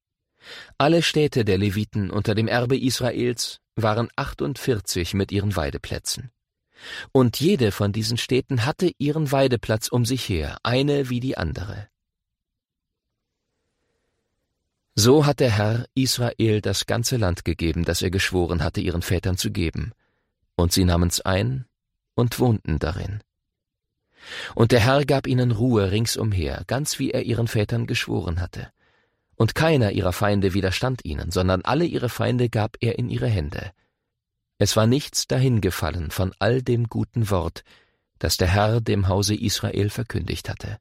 A: Alle Städte der Leviten unter dem Erbe Israels waren 48 mit ihren Weideplätzen. Und jede von diesen Städten hatte ihren Weideplatz um sich her, eine wie die andere. So hat der Herr Israel das ganze Land gegeben, das er geschworen hatte, ihren Vätern zu geben. Und sie nahmen's ein und wohnten darin. Und der Herr gab ihnen Ruhe ringsumher, ganz wie er ihren Vätern geschworen hatte. Und keiner ihrer Feinde widerstand ihnen, sondern alle ihre Feinde gab er in ihre Hände. Es war nichts dahingefallen von all dem guten Wort, das der Herr dem Hause Israel verkündigt hatte.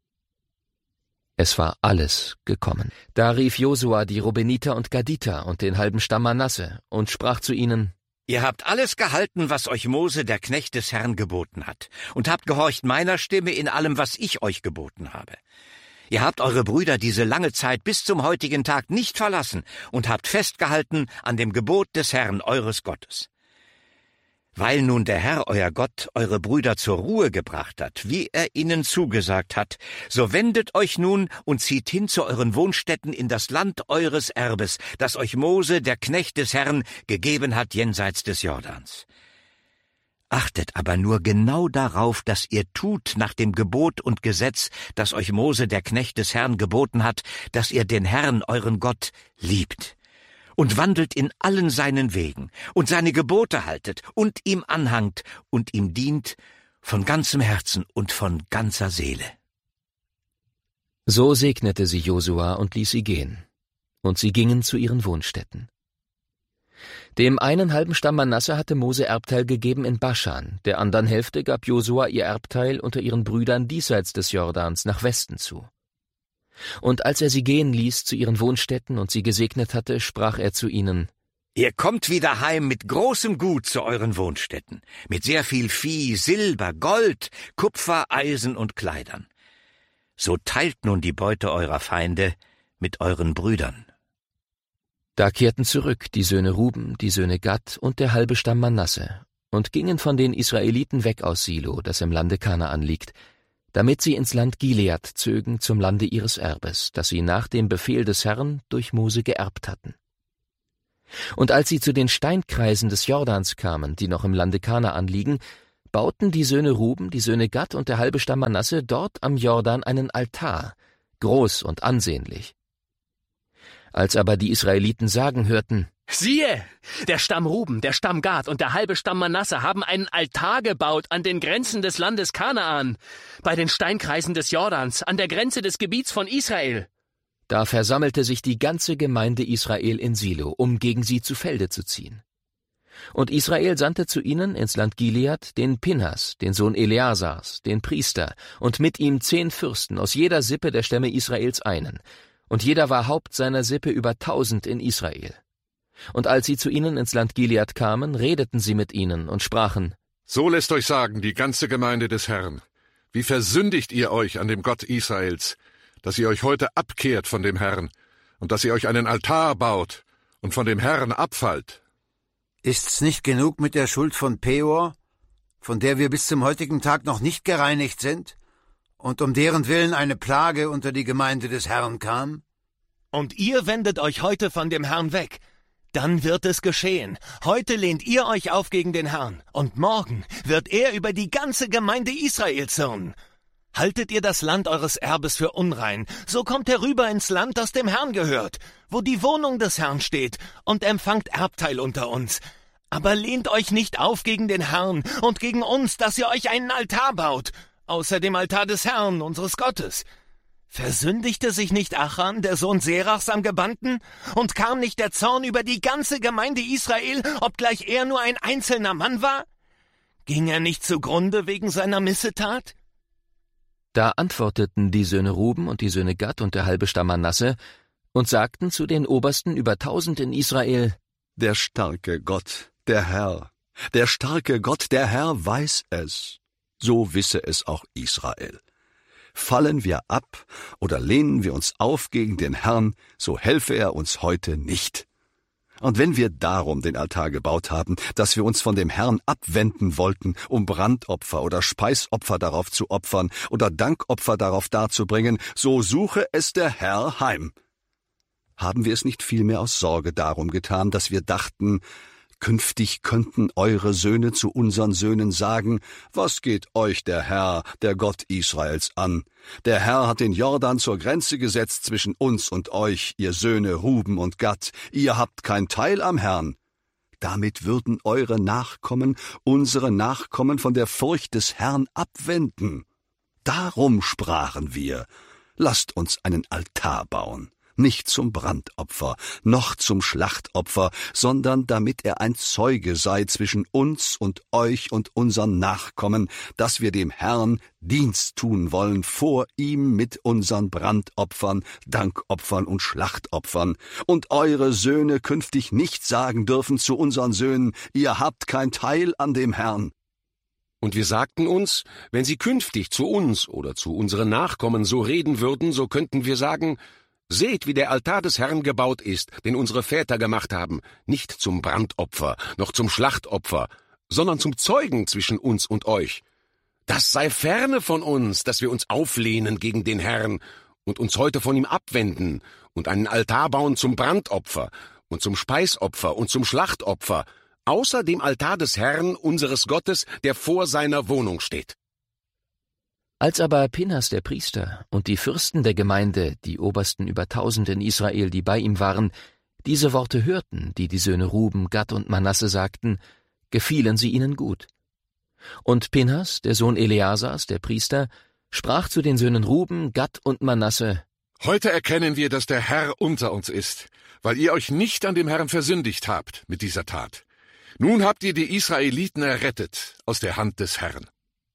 A: Es war alles gekommen. Da rief Josua die Rubeniter und Gaditer und den halben Stamm Manasse und sprach zu ihnen:
F: Ihr habt alles gehalten, was euch Mose, der Knecht des Herrn, geboten hat, und habt gehorcht meiner Stimme in allem, was ich euch geboten habe. Ihr habt eure Brüder diese lange Zeit bis zum heutigen Tag nicht verlassen und habt festgehalten an dem Gebot des Herrn, eures Gottes. Weil nun der Herr, euer Gott, eure Brüder zur Ruhe gebracht hat, wie er ihnen zugesagt hat, so wendet euch nun und zieht hin zu euren Wohnstätten in das Land eures Erbes, das euch Mose, der Knecht des Herrn, gegeben hat jenseits des Jordans. Achtet aber nur genau darauf, dass ihr tut nach dem Gebot und Gesetz, das euch Mose, der Knecht des Herrn, geboten hat, dass ihr den Herrn, euren Gott, liebt und wandelt in allen seinen Wegen und seine Gebote haltet und ihm anhangt und ihm dient von ganzem Herzen und von ganzer Seele.
A: So segnete sie Josua und ließ sie gehen, und sie gingen zu ihren Wohnstätten. Dem einen halben Stamm Manasse hatte Mose Erbteil gegeben in Baschan, der anderen Hälfte gab Josua ihr Erbteil unter ihren Brüdern diesseits des Jordans nach Westen zu. Und als er sie gehen ließ zu ihren Wohnstätten und sie gesegnet hatte, sprach er zu ihnen:
F: Ihr kommt wieder heim mit großem Gut zu euren Wohnstätten, mit sehr viel Vieh, Silber, Gold, Kupfer, Eisen und Kleidern. So teilt nun die Beute eurer Feinde mit euren Brüdern.
A: Da kehrten zurück die Söhne Ruben, die Söhne Gad und der halbe Stamm Manasse und gingen von den Israeliten weg aus Silo, das im Lande Kanaan liegt, damit sie ins Land Gilead zögen zum Lande ihres Erbes, das sie nach dem Befehl des Herrn durch Mose geerbt hatten. Und als sie zu den Steinkreisen des Jordans kamen, die noch im Lande Kanaan liegen, bauten die Söhne Ruben, die Söhne Gad und der halbe Stamm Manasse dort am Jordan einen Altar, groß und ansehnlich. Als aber die Israeliten sagen hörten:
J: Siehe, der Stamm Ruben, der Stamm Gad und der halbe Stamm Manasse haben einen Altar gebaut an den Grenzen des Landes Kanaan, bei den Steinkreisen des Jordans, an der Grenze des Gebiets von Israel.
A: Da versammelte sich die ganze Gemeinde Israel in Silo, um gegen sie zu Felde zu ziehen. Und Israel sandte zu ihnen ins Land Gilead den Pinhas, den Sohn Eleasars, den Priester, und mit ihm 10 Fürsten aus jeder Sippe der Stämme Israels einen, und jeder war Haupt seiner Sippe über 1000 in Israel. Und als sie zu ihnen ins Land Gilead kamen, redeten sie mit ihnen und sprachen:
G: So lässt euch sagen, die ganze Gemeinde des Herrn, wie versündigt ihr euch an dem Gott Israels, dass ihr euch heute abkehrt von dem Herrn und dass ihr euch einen Altar baut und von dem Herrn abfallt.
K: Ist's nicht genug mit der Schuld von Peor, von der wir bis zum heutigen Tag noch nicht gereinigt sind, und um deren Willen eine Plage unter die Gemeinde des Herrn kam?
J: Und ihr wendet euch heute von dem Herrn weg. Dann wird es geschehen. Heute lehnt ihr euch auf gegen den Herrn, und morgen wird er über die ganze Gemeinde Israel zürnen. Haltet ihr das Land eures Erbes für unrein, so kommt herüber ins Land, das dem Herrn gehört, wo die Wohnung des Herrn steht, und empfangt Erbteil unter uns. Aber lehnt euch nicht auf gegen den Herrn und gegen uns, dass ihr euch einen Altar baut, außer dem Altar des Herrn, unseres Gottes. Versündigte sich nicht Achan, der Sohn Serachs, am Gebannten, und kam nicht der Zorn über die ganze Gemeinde Israel, obgleich er nur ein einzelner Mann war? Ging er nicht zugrunde wegen seiner Missetat?
A: Da antworteten die Söhne Ruben und die Söhne Gad und der halbe Stamm Manasse und sagten zu den Obersten über 1000 in Israel:
L: Der starke Gott, der Herr, der starke Gott, der Herr weiß es. So wisse es auch Israel. Fallen wir ab oder lehnen wir uns auf gegen den Herrn, so helfe er uns heute nicht. Und wenn wir darum den Altar gebaut haben, dass wir uns von dem Herrn abwenden wollten, um Brandopfer oder Speisopfer darauf zu opfern oder Dankopfer darauf darzubringen, so suche es der Herr heim. Haben wir es nicht vielmehr aus Sorge darum getan, dass wir dachten, künftig könnten eure Söhne zu unseren Söhnen sagen: Was geht euch der Herr, der Gott Israels, an? Der Herr hat den Jordan zur Grenze gesetzt zwischen uns und euch, ihr Söhne Ruben und Gad. Ihr habt kein Teil am Herrn. Damit würden eure Nachkommen, unsere Nachkommen, von der Furcht des Herrn abwenden. Darum sprachen wir: Lasst uns einen Altar bauen. Nicht zum Brandopfer, noch zum Schlachtopfer, sondern damit er ein Zeuge sei zwischen uns und euch und unseren Nachkommen, dass wir dem Herrn Dienst tun wollen vor ihm mit unseren Brandopfern, Dankopfern und Schlachtopfern, und eure Söhne künftig nicht sagen dürfen zu unseren Söhnen: Ihr habt kein Teil an dem Herrn.
G: Und wir sagten uns, wenn sie künftig zu uns oder zu unseren Nachkommen so reden würden, so könnten wir sagen: Seht, wie der Altar des Herrn gebaut ist, den unsere Väter gemacht haben, nicht zum Brandopfer, noch zum Schlachtopfer, sondern zum Zeugen zwischen uns und euch. Das sei ferne von uns, dass wir uns auflehnen gegen den Herrn und uns heute von ihm abwenden und einen Altar bauen zum Brandopfer und zum Speisopfer und zum Schlachtopfer, außer dem Altar des Herrn, unseres Gottes, der vor seiner Wohnung steht.
A: Als aber Pinhas der Priester und die Fürsten der Gemeinde, die Obersten über 1000 in Israel, die bei ihm waren, diese Worte hörten, die die Söhne Ruben, Gad und Manasse sagten, gefielen sie ihnen gut. Und Pinhas, der Sohn Eleasars, der Priester, sprach zu den Söhnen Ruben, Gad und Manasse:
G: Heute erkennen wir, dass der Herr unter uns ist, weil ihr euch nicht an dem Herrn versündigt habt mit dieser Tat. Nun habt ihr die Israeliten errettet aus der Hand des Herrn.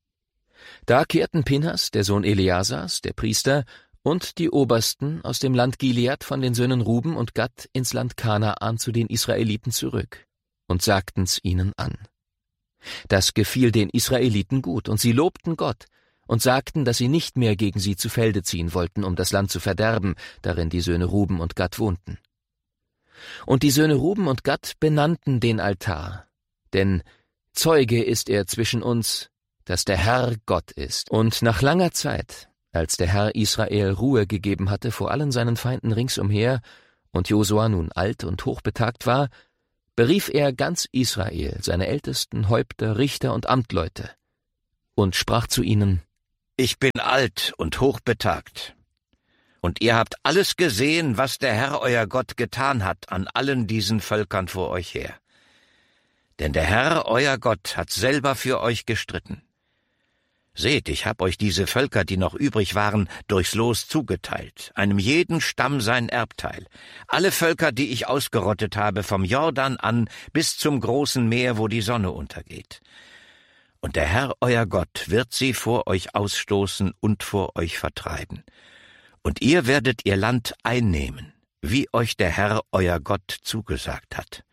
A: Da kehrten Pinhas, der Sohn Eleasars, der Priester, und die Obersten aus dem Land Gilead von den Söhnen Ruben und Gad ins Land Kanaan zu den Israeliten zurück und sagten's ihnen an. Das gefiel den Israeliten gut, und sie lobten Gott und sagten, dass sie nicht mehr gegen sie zu Felde ziehen wollten, um das Land zu verderben, darin die Söhne Ruben und Gad wohnten. Und die Söhne Ruben und Gad benannten den Altar, denn Zeuge ist er zwischen uns, dass der Herr Gott ist. Und nach langer Zeit, als der Herr Israel Ruhe gegeben hatte vor allen seinen Feinden ringsumher und Josua nun alt und hochbetagt war, berief er ganz Israel, seine Ältesten, Häupter, Richter und Amtleute, und sprach zu ihnen:
F: Ich bin alt und hochbetagt, und ihr habt alles gesehen, was der Herr euer Gott getan hat an allen diesen Völkern vor euch her. Denn der Herr euer Gott hat selber für euch gestritten. Seht, ich hab euch diese Völker, die noch übrig waren, durchs Los zugeteilt, einem jeden Stamm sein Erbteil. Alle Völker, die ich ausgerottet habe, vom Jordan an bis zum großen Meer, wo die Sonne untergeht. Und der Herr euer Gott wird sie vor euch ausstoßen und vor euch vertreiben. Und ihr werdet ihr Land einnehmen, wie euch der Herr euer Gott zugesagt hat.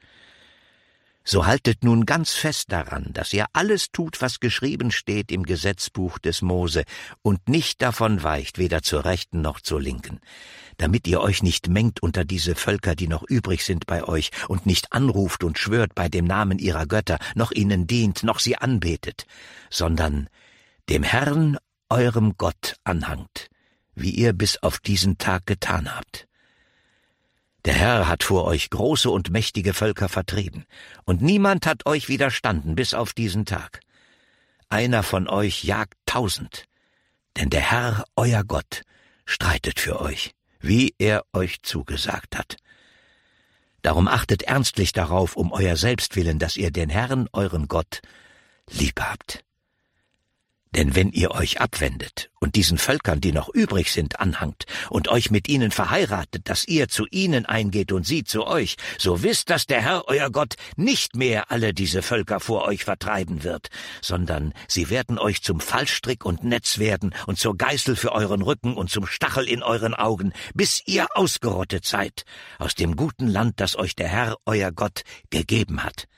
F: So haltet nun ganz fest daran, dass ihr alles tut, was geschrieben steht im Gesetzbuch des Mose, und nicht davon weicht, weder zur Rechten noch zur Linken, damit ihr euch nicht mengt unter diese Völker, die noch übrig sind bei euch, und nicht anruft und schwört bei dem Namen ihrer Götter, noch ihnen dient, noch sie anbetet, sondern dem Herrn, eurem Gott, anhangt, wie ihr bis auf diesen Tag getan habt. Der Herr hat vor euch große und mächtige Völker vertrieben, und niemand hat euch widerstanden bis auf diesen Tag. Einer von euch jagt 1000, denn der Herr, euer Gott, streitet für euch, wie er euch zugesagt hat. Darum achtet ernstlich darauf, um euer Selbstwillen, dass ihr den Herrn, euren Gott, lieb habt. Denn wenn ihr euch abwendet und diesen Völkern, die noch übrig sind, anhangt und euch mit ihnen verheiratet, dass ihr zu ihnen eingeht und sie zu euch, so wisst, dass der Herr, euer Gott, nicht mehr alle diese Völker vor euch vertreiben wird, sondern sie werden euch zum Fallstrick und Netz werden und zur Geißel für euren Rücken und zum Stachel in euren Augen, bis ihr ausgerottet seid aus dem guten Land, das euch der Herr, euer Gott, gegeben hat.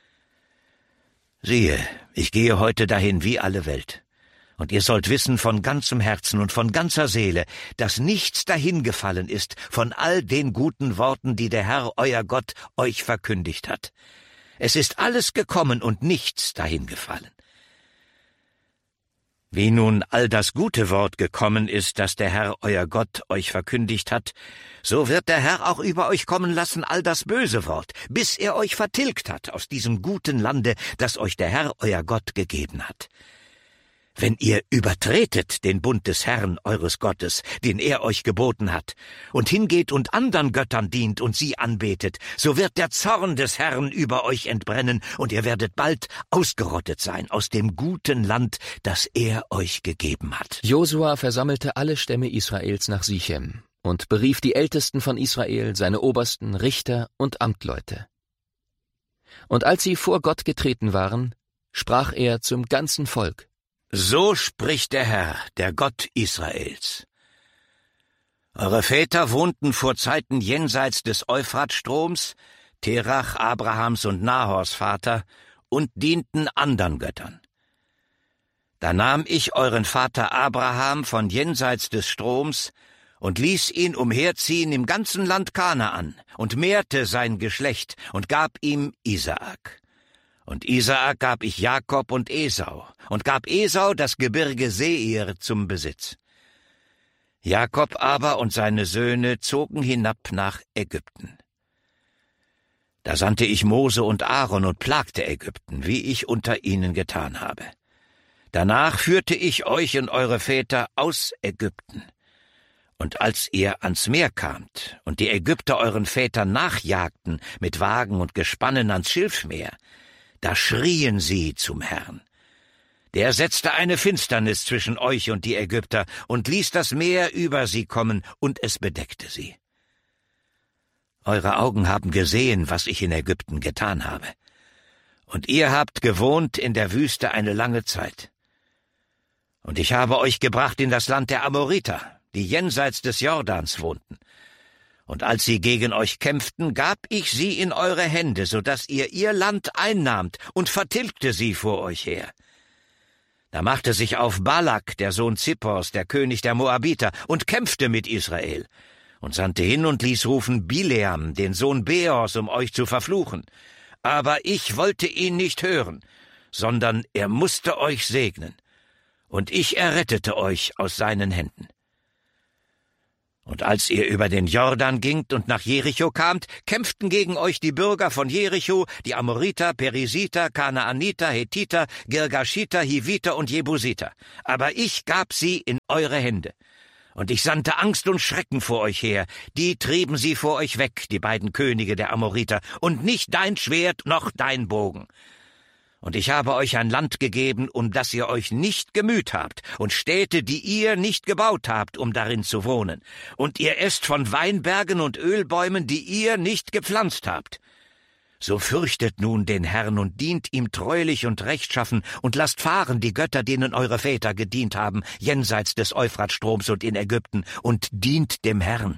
F: Siehe, ich gehe heute dahin wie alle Welt. Und ihr sollt wissen von ganzem Herzen und von ganzer Seele, dass nichts dahingefallen ist von all den guten Worten, die der Herr, euer Gott, euch verkündigt hat. Es ist alles gekommen und nichts dahingefallen. Wie nun all das gute Wort gekommen ist, das der Herr, euer Gott, euch verkündigt hat, so wird der Herr auch über euch kommen lassen all das böse Wort, bis er euch vertilgt hat aus diesem guten Lande, das euch der Herr, euer Gott, gegeben hat. Wenn ihr übertretet den Bund des Herrn, eures Gottes, den er euch geboten hat, und hingeht und andern Göttern dient und sie anbetet, so wird der Zorn des Herrn über euch entbrennen, und ihr werdet bald ausgerottet sein aus dem guten Land, das er euch gegeben hat.
A: Josua versammelte alle Stämme Israels nach Sichem und berief die Ältesten von Israel, seine Obersten, Richter und Amtleute. Und als sie vor Gott getreten waren, sprach er zum ganzen Volk:
F: So spricht der Herr, der Gott Israels. Eure Väter wohnten vor Zeiten jenseits des Euphratstroms, Terach, Abrahams und Nahors Vater, und dienten andern Göttern. Da nahm ich euren Vater Abraham von jenseits des Stroms und ließ ihn umherziehen im ganzen Land Kanaan und mehrte sein Geschlecht und gab ihm Isaak. Und Isaak gab ich Jakob und Esau, und gab Esau das Gebirge Seir zum Besitz. Jakob aber und seine Söhne zogen hinab nach Ägypten. Da sandte ich Mose und Aaron und plagte Ägypten, wie ich unter ihnen getan habe. Danach führte ich euch und eure Väter aus Ägypten. Und als ihr ans Meer kamt und die Ägypter euren Vätern nachjagten mit Wagen und Gespannen ans Schilfmeer, da schrien sie zum Herrn. Der setzte eine Finsternis zwischen euch und die Ägypter und ließ das Meer über sie kommen, und es bedeckte sie. Eure Augen haben gesehen, was ich in Ägypten getan habe. Und ihr habt gewohnt in der Wüste eine lange Zeit. Und ich habe euch gebracht in das Land der Amoriter, die jenseits des Jordans wohnten. Und als sie gegen euch kämpften, gab ich sie in eure Hände, so dass ihr Land einnahmt und vertilgte sie vor euch her. Da machte sich auf Balak, der Sohn Zippors, der König der Moabiter, und kämpfte mit Israel. und sandte hin und ließ rufen Bileam, den Sohn Beors, um euch zu verfluchen. Aber ich wollte ihn nicht hören, sondern er musste euch segnen, und ich errettete euch aus seinen Händen. Und als ihr über den Jordan gingt und nach Jericho kamt, kämpften gegen euch die Bürger von Jericho, die Amoriter, Perisiter, Kanaaniter, Hethiter, Girgashiter, Hiviter und Jebusiter. Aber ich gab sie in eure Hände. Und ich sandte Angst und Schrecken vor euch her. Die trieben sie vor euch weg, die beiden Könige der Amoriter, und nicht dein Schwert noch dein Bogen. Und ich habe euch ein Land gegeben, um das ihr euch nicht gemüht habt, und Städte, die ihr nicht gebaut habt, um darin zu wohnen. Und ihr esst von Weinbergen und Ölbäumen, die ihr nicht gepflanzt habt. So fürchtet nun den Herrn und dient ihm treulich und rechtschaffen und lasst fahren die Götter, denen eure Väter gedient haben, jenseits des Euphratstroms und in Ägypten, und dient dem Herrn.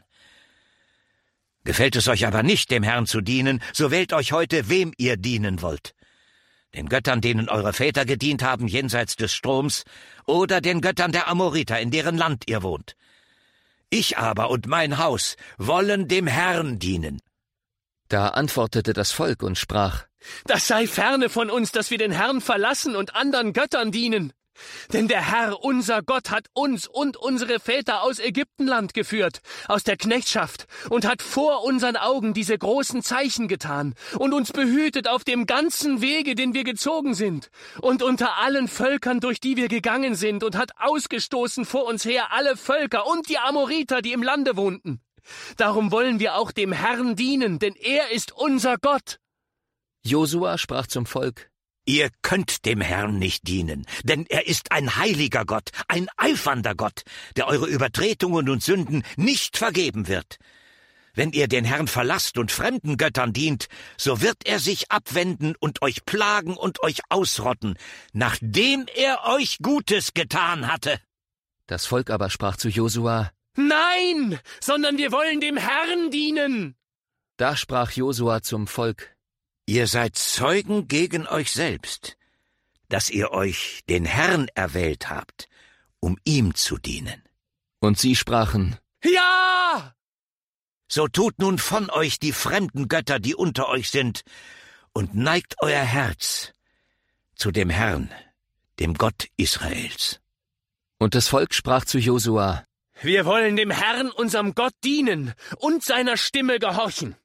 F: Gefällt es euch aber nicht, dem Herrn zu dienen, so wählt euch heute, wem ihr dienen wollt. Den Göttern, denen eure Väter gedient haben, jenseits des Stroms, oder den Göttern der Amoriter, in deren Land ihr wohnt. Ich aber und mein Haus wollen dem Herrn dienen.
A: Da antwortete das Volk und sprach:
M: Das sei ferne von uns, dass wir den Herrn verlassen und anderen Göttern dienen. Denn der Herr, unser Gott, hat uns und unsere Väter aus Ägyptenland geführt, aus der Knechtschaft, und hat vor unseren Augen diese großen Zeichen getan und uns behütet auf dem ganzen Wege, den wir gezogen sind, und unter allen Völkern, durch die wir gegangen sind, und hat ausgestoßen vor uns her alle Völker und die Amoriter, die im Lande wohnten. Darum wollen wir auch dem Herrn dienen, denn er ist unser Gott.
A: Josua sprach zum Volk:
F: Ihr könnt dem Herrn nicht dienen, denn er ist ein heiliger Gott, ein eifernder Gott, der eure Übertretungen und Sünden nicht vergeben wird. Wenn ihr den Herrn verlasst und fremden Göttern dient, so wird er sich abwenden und euch plagen und euch ausrotten, nachdem er euch Gutes getan hatte.
A: Das Volk aber sprach zu Josua:
M: Nein, sondern wir wollen dem Herrn dienen.
A: Da sprach Josua zum Volk:
F: Ihr seid Zeugen gegen euch selbst, dass ihr euch den Herrn erwählt habt, um ihm zu dienen.
A: Und sie sprachen:
M: Ja!
F: So tut nun von euch die fremden Götter, die unter euch sind, und neigt euer Herz zu dem Herrn, dem Gott Israels.
A: Und das Volk sprach zu Josua:
M: Wir wollen dem Herrn, unserem Gott, dienen und seiner Stimme gehorchen.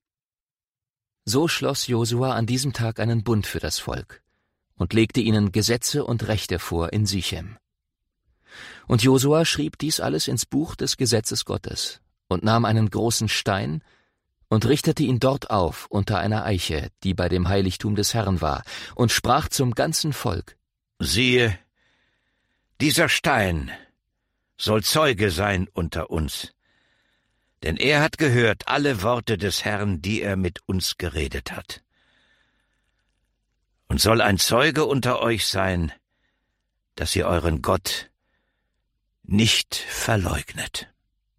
A: So schloss Josua an diesem Tag einen Bund für das Volk und legte ihnen Gesetze und Rechte vor in Sichem. Und Josua schrieb dies alles ins Buch des Gesetzes Gottes und nahm einen großen Stein und richtete ihn dort auf unter einer Eiche, die bei dem Heiligtum des Herrn war, und sprach zum ganzen Volk:
F: Siehe, dieser Stein soll Zeuge sein unter uns. Denn er hat gehört alle Worte des Herrn, die er mit uns geredet hat. Und soll ein Zeuge unter euch sein, dass ihr euren Gott nicht verleugnet.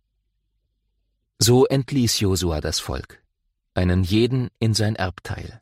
A: So entließ Josua das Volk, einen jeden in sein Erbteil.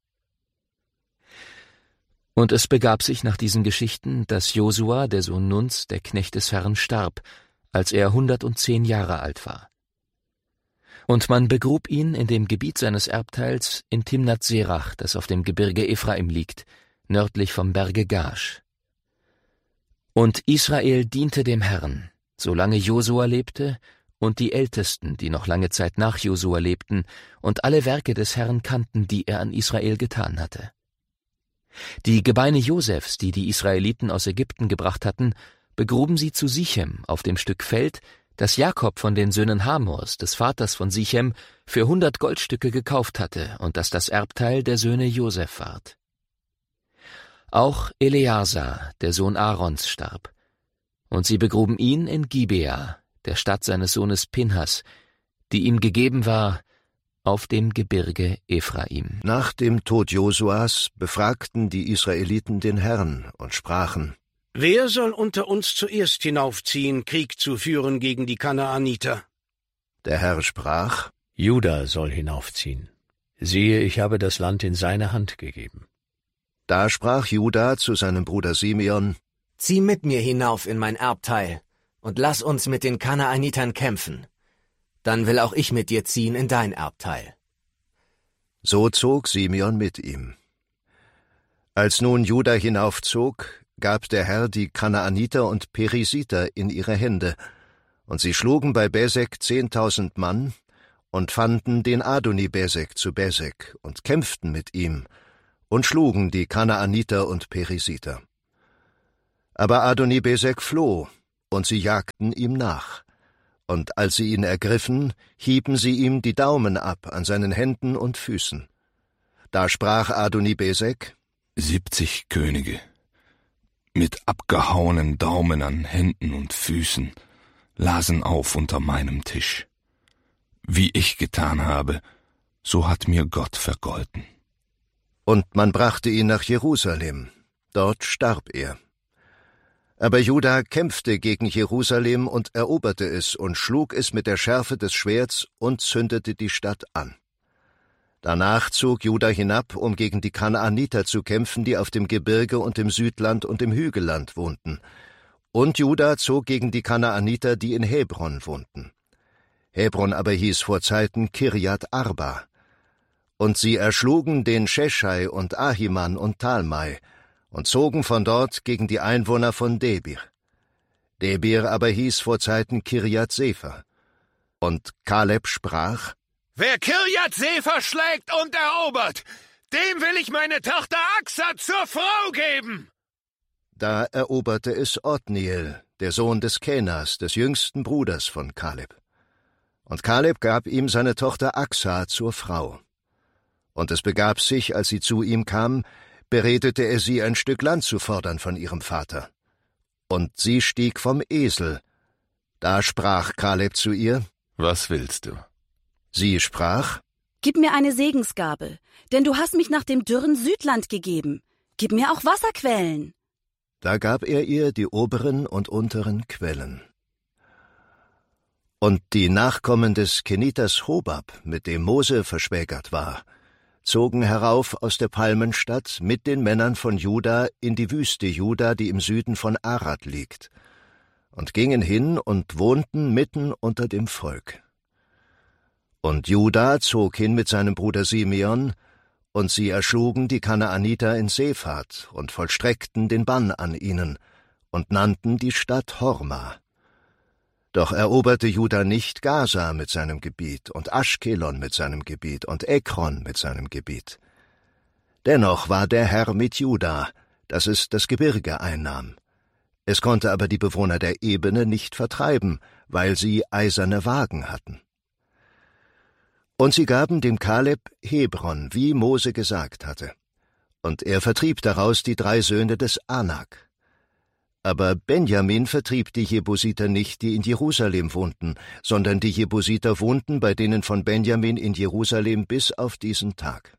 A: Und es begab sich nach diesen Geschichten, dass Josua, der Sohn Nuns, der Knecht des Herrn, starb, als er 110 Jahre alt war. Und man begrub ihn in dem Gebiet seines Erbteils in Timnath-Serach, das auf dem Gebirge Ephraim liegt, nördlich vom Berge Gash. Und Israel diente dem Herrn, solange Josua lebte, und die Ältesten, die noch lange Zeit nach Josua lebten, und alle Werke des Herrn kannten, die er an Israel getan hatte. Die Gebeine Josefs, die die Israeliten aus Ägypten gebracht hatten, begruben sie zu Sichem auf dem Stück Feld, das Jakob von den Söhnen Hamors, des Vaters von Sichem, für 100 Goldstücke gekauft hatte und das Erbteil der Söhne Josef ward. Auch Eleazar, der Sohn Aarons, starb, und sie begruben ihn in Gibea, der Stadt seines Sohnes Pinhas, die ihm gegeben war auf dem Gebirge Ephraim.
N: Nach dem Tod Josuas befragten die Israeliten den Herrn und sprachen:
O: Wer soll unter uns zuerst hinaufziehen, Krieg zu führen gegen die Kanaaniter?
N: Der Herr sprach:
H: Juda soll hinaufziehen. Siehe, ich habe das Land in seine Hand gegeben.
N: Da sprach Juda zu seinem Bruder Simeon:
P: Zieh mit mir hinauf in mein Erbteil und lass uns mit den Kanaanitern kämpfen. dann will auch ich mit dir ziehen in dein Erbteil.
N: So zog Simeon mit ihm. Als nun Juda hinaufzog, gab der Herr die Kanaaniter und Perisiter in ihre Hände, und sie schlugen bei Besek 10.000 Mann und fanden den Adoni-Besek zu Besek und kämpften mit ihm und schlugen die Kanaaniter und Perisiter. Aber Adoni-Besek floh, und sie jagten ihm nach. Und als sie ihn ergriffen, hieben sie ihm die Daumen ab an seinen Händen und Füßen. Da sprach Adoni-Besek:
I: 70 Könige mit abgehauenen Daumen an Händen und Füßen lasen auf unter meinem Tisch. Wie ich getan habe, so hat mir Gott vergolten.
N: Und man brachte ihn nach Jerusalem. Dort starb er. Aber Juda kämpfte gegen Jerusalem und eroberte es und schlug es mit der Schärfe des Schwerts und zündete die Stadt an. Danach zog Juda hinab, um gegen die Kanaaniter zu kämpfen, die auf dem Gebirge und im Südland und im Hügelland wohnten. Und Juda zog gegen die Kanaaniter, die in Hebron wohnten. Hebron aber hieß vor Zeiten Kirjat Arba. Und sie erschlugen den Scheschai und Ahiman und Talmai und zogen von dort gegen die Einwohner von Debir. Debir aber hieß vor Zeiten Kirjat Sefer. Und Kaleb sprach:
J: Wer Kirjat Sefer schlägt und erobert, dem will ich meine Tochter Axa zur Frau geben.
N: Da eroberte es Othniel, der Sohn des Kenas, des jüngsten Bruders von Kaleb. Und Kaleb gab ihm seine Tochter Axa zur Frau. Und es begab sich, als sie zu ihm kam, beredete er sie, ein Stück Land zu fordern von ihrem Vater. Und sie stieg vom Esel. Da sprach Kaleb zu ihr:
B: Was willst du?
N: Sie sprach:
C: Gib mir eine Segensgabe, denn du hast mich nach dem dürren Südland gegeben. Gib mir auch Wasserquellen.
N: Da gab er ihr die oberen und unteren Quellen. Und die Nachkommen des Keniters Hobab, mit dem Mose verschwägert war, zogen herauf aus der Palmenstadt mit den Männern von Juda in die Wüste Juda, die im Süden von Arad liegt, und gingen hin und wohnten mitten unter dem Volk. Und Juda zog hin mit seinem Bruder Simeon, und sie erschlugen die Kanaaniter in Sephat und vollstreckten den Bann an ihnen und nannten die Stadt Horma. Doch eroberte Juda nicht Gaza mit seinem Gebiet und Aschkelon mit seinem Gebiet und Ekron mit seinem Gebiet. Dennoch war der Herr mit Juda, dass es das Gebirge einnahm. Es konnte aber die Bewohner der Ebene nicht vertreiben, weil sie eiserne Wagen hatten. Und sie gaben dem Kaleb Hebron, wie Mose gesagt hatte. Und er vertrieb daraus die 3 Söhne des Anak. Aber Benjamin vertrieb die Jebusiter nicht, die in Jerusalem wohnten, sondern die Jebusiter wohnten bei denen von Benjamin in Jerusalem bis auf diesen Tag.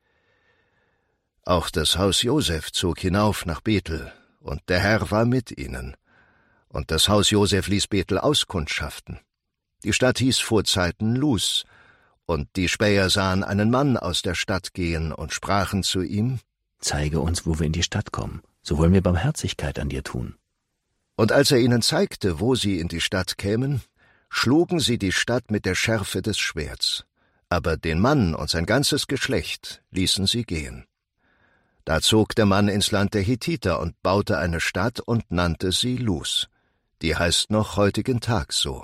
N: Auch das Haus Josef zog hinauf nach Bethel, und der Herr war mit ihnen. Und das Haus Josef ließ Bethel auskundschaften. Die Stadt hieß vor Zeiten Luz, und die Späher sahen einen Mann aus der Stadt gehen und sprachen zu ihm:
Q: Zeige uns, wo wir in die Stadt kommen, so wollen wir Barmherzigkeit an dir tun.
N: Und als er ihnen zeigte, wo sie in die Stadt kämen, schlugen sie die Stadt mit der Schärfe des Schwerts, aber den Mann und sein ganzes Geschlecht ließen sie gehen. Da zog der Mann ins Land der Hethiter und baute eine Stadt und nannte sie Luz, die heißt noch heutigen Tag so.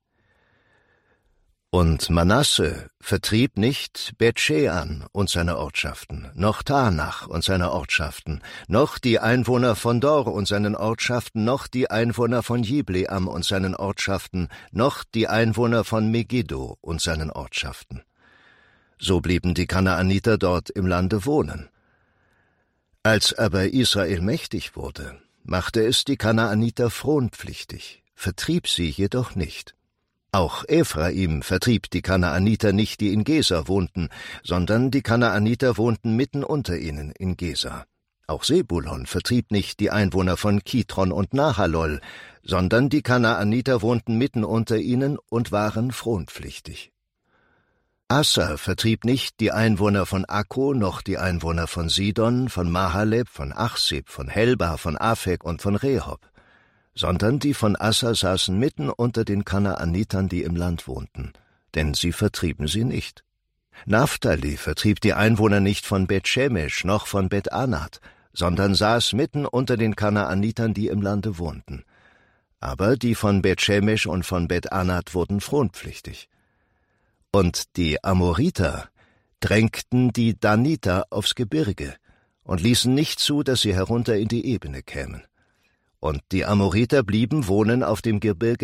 N: Und Manasse vertrieb nicht Bet-Shean und seine Ortschaften, noch Tanach und seine Ortschaften, noch die Einwohner von Dor und seinen Ortschaften, noch die Einwohner von Jibleam und seinen Ortschaften, noch die Einwohner von Megiddo und seinen Ortschaften. So blieben die Kanaaniter dort im Lande wohnen. Als aber Israel mächtig wurde, machte es die Kanaaniter fronpflichtig, vertrieb sie jedoch nicht. Auch Ephraim vertrieb die Kanaaniter nicht, die in Gesa wohnten, sondern die Kanaaniter wohnten mitten unter ihnen in Gesa. Auch Sebulon vertrieb nicht die Einwohner von Kitron und Nahalol, sondern die Kanaaniter wohnten mitten unter ihnen und waren fronpflichtig. Asser vertrieb nicht die Einwohner von Akko, noch die Einwohner von Sidon, von Mahaleb, von Achsib, von Helba, von Afek und von Rehob, sondern die von Asser saßen mitten unter den Kanaanitern, die im Land wohnten, denn sie vertrieben sie nicht. Naphtali vertrieb die Einwohner nicht von Bet-Shemesh noch von Bet-Anat, sondern saß mitten unter den Kanaanitern, die im Lande wohnten. Aber die von Bet-Shemesh und von Bet-Anat wurden fronpflichtig. Und die Amoriter drängten die Daniter aufs Gebirge und ließen nicht zu, dass sie herunter in die Ebene kämen. Und die Amoriter blieben wohnen auf dem Gebirge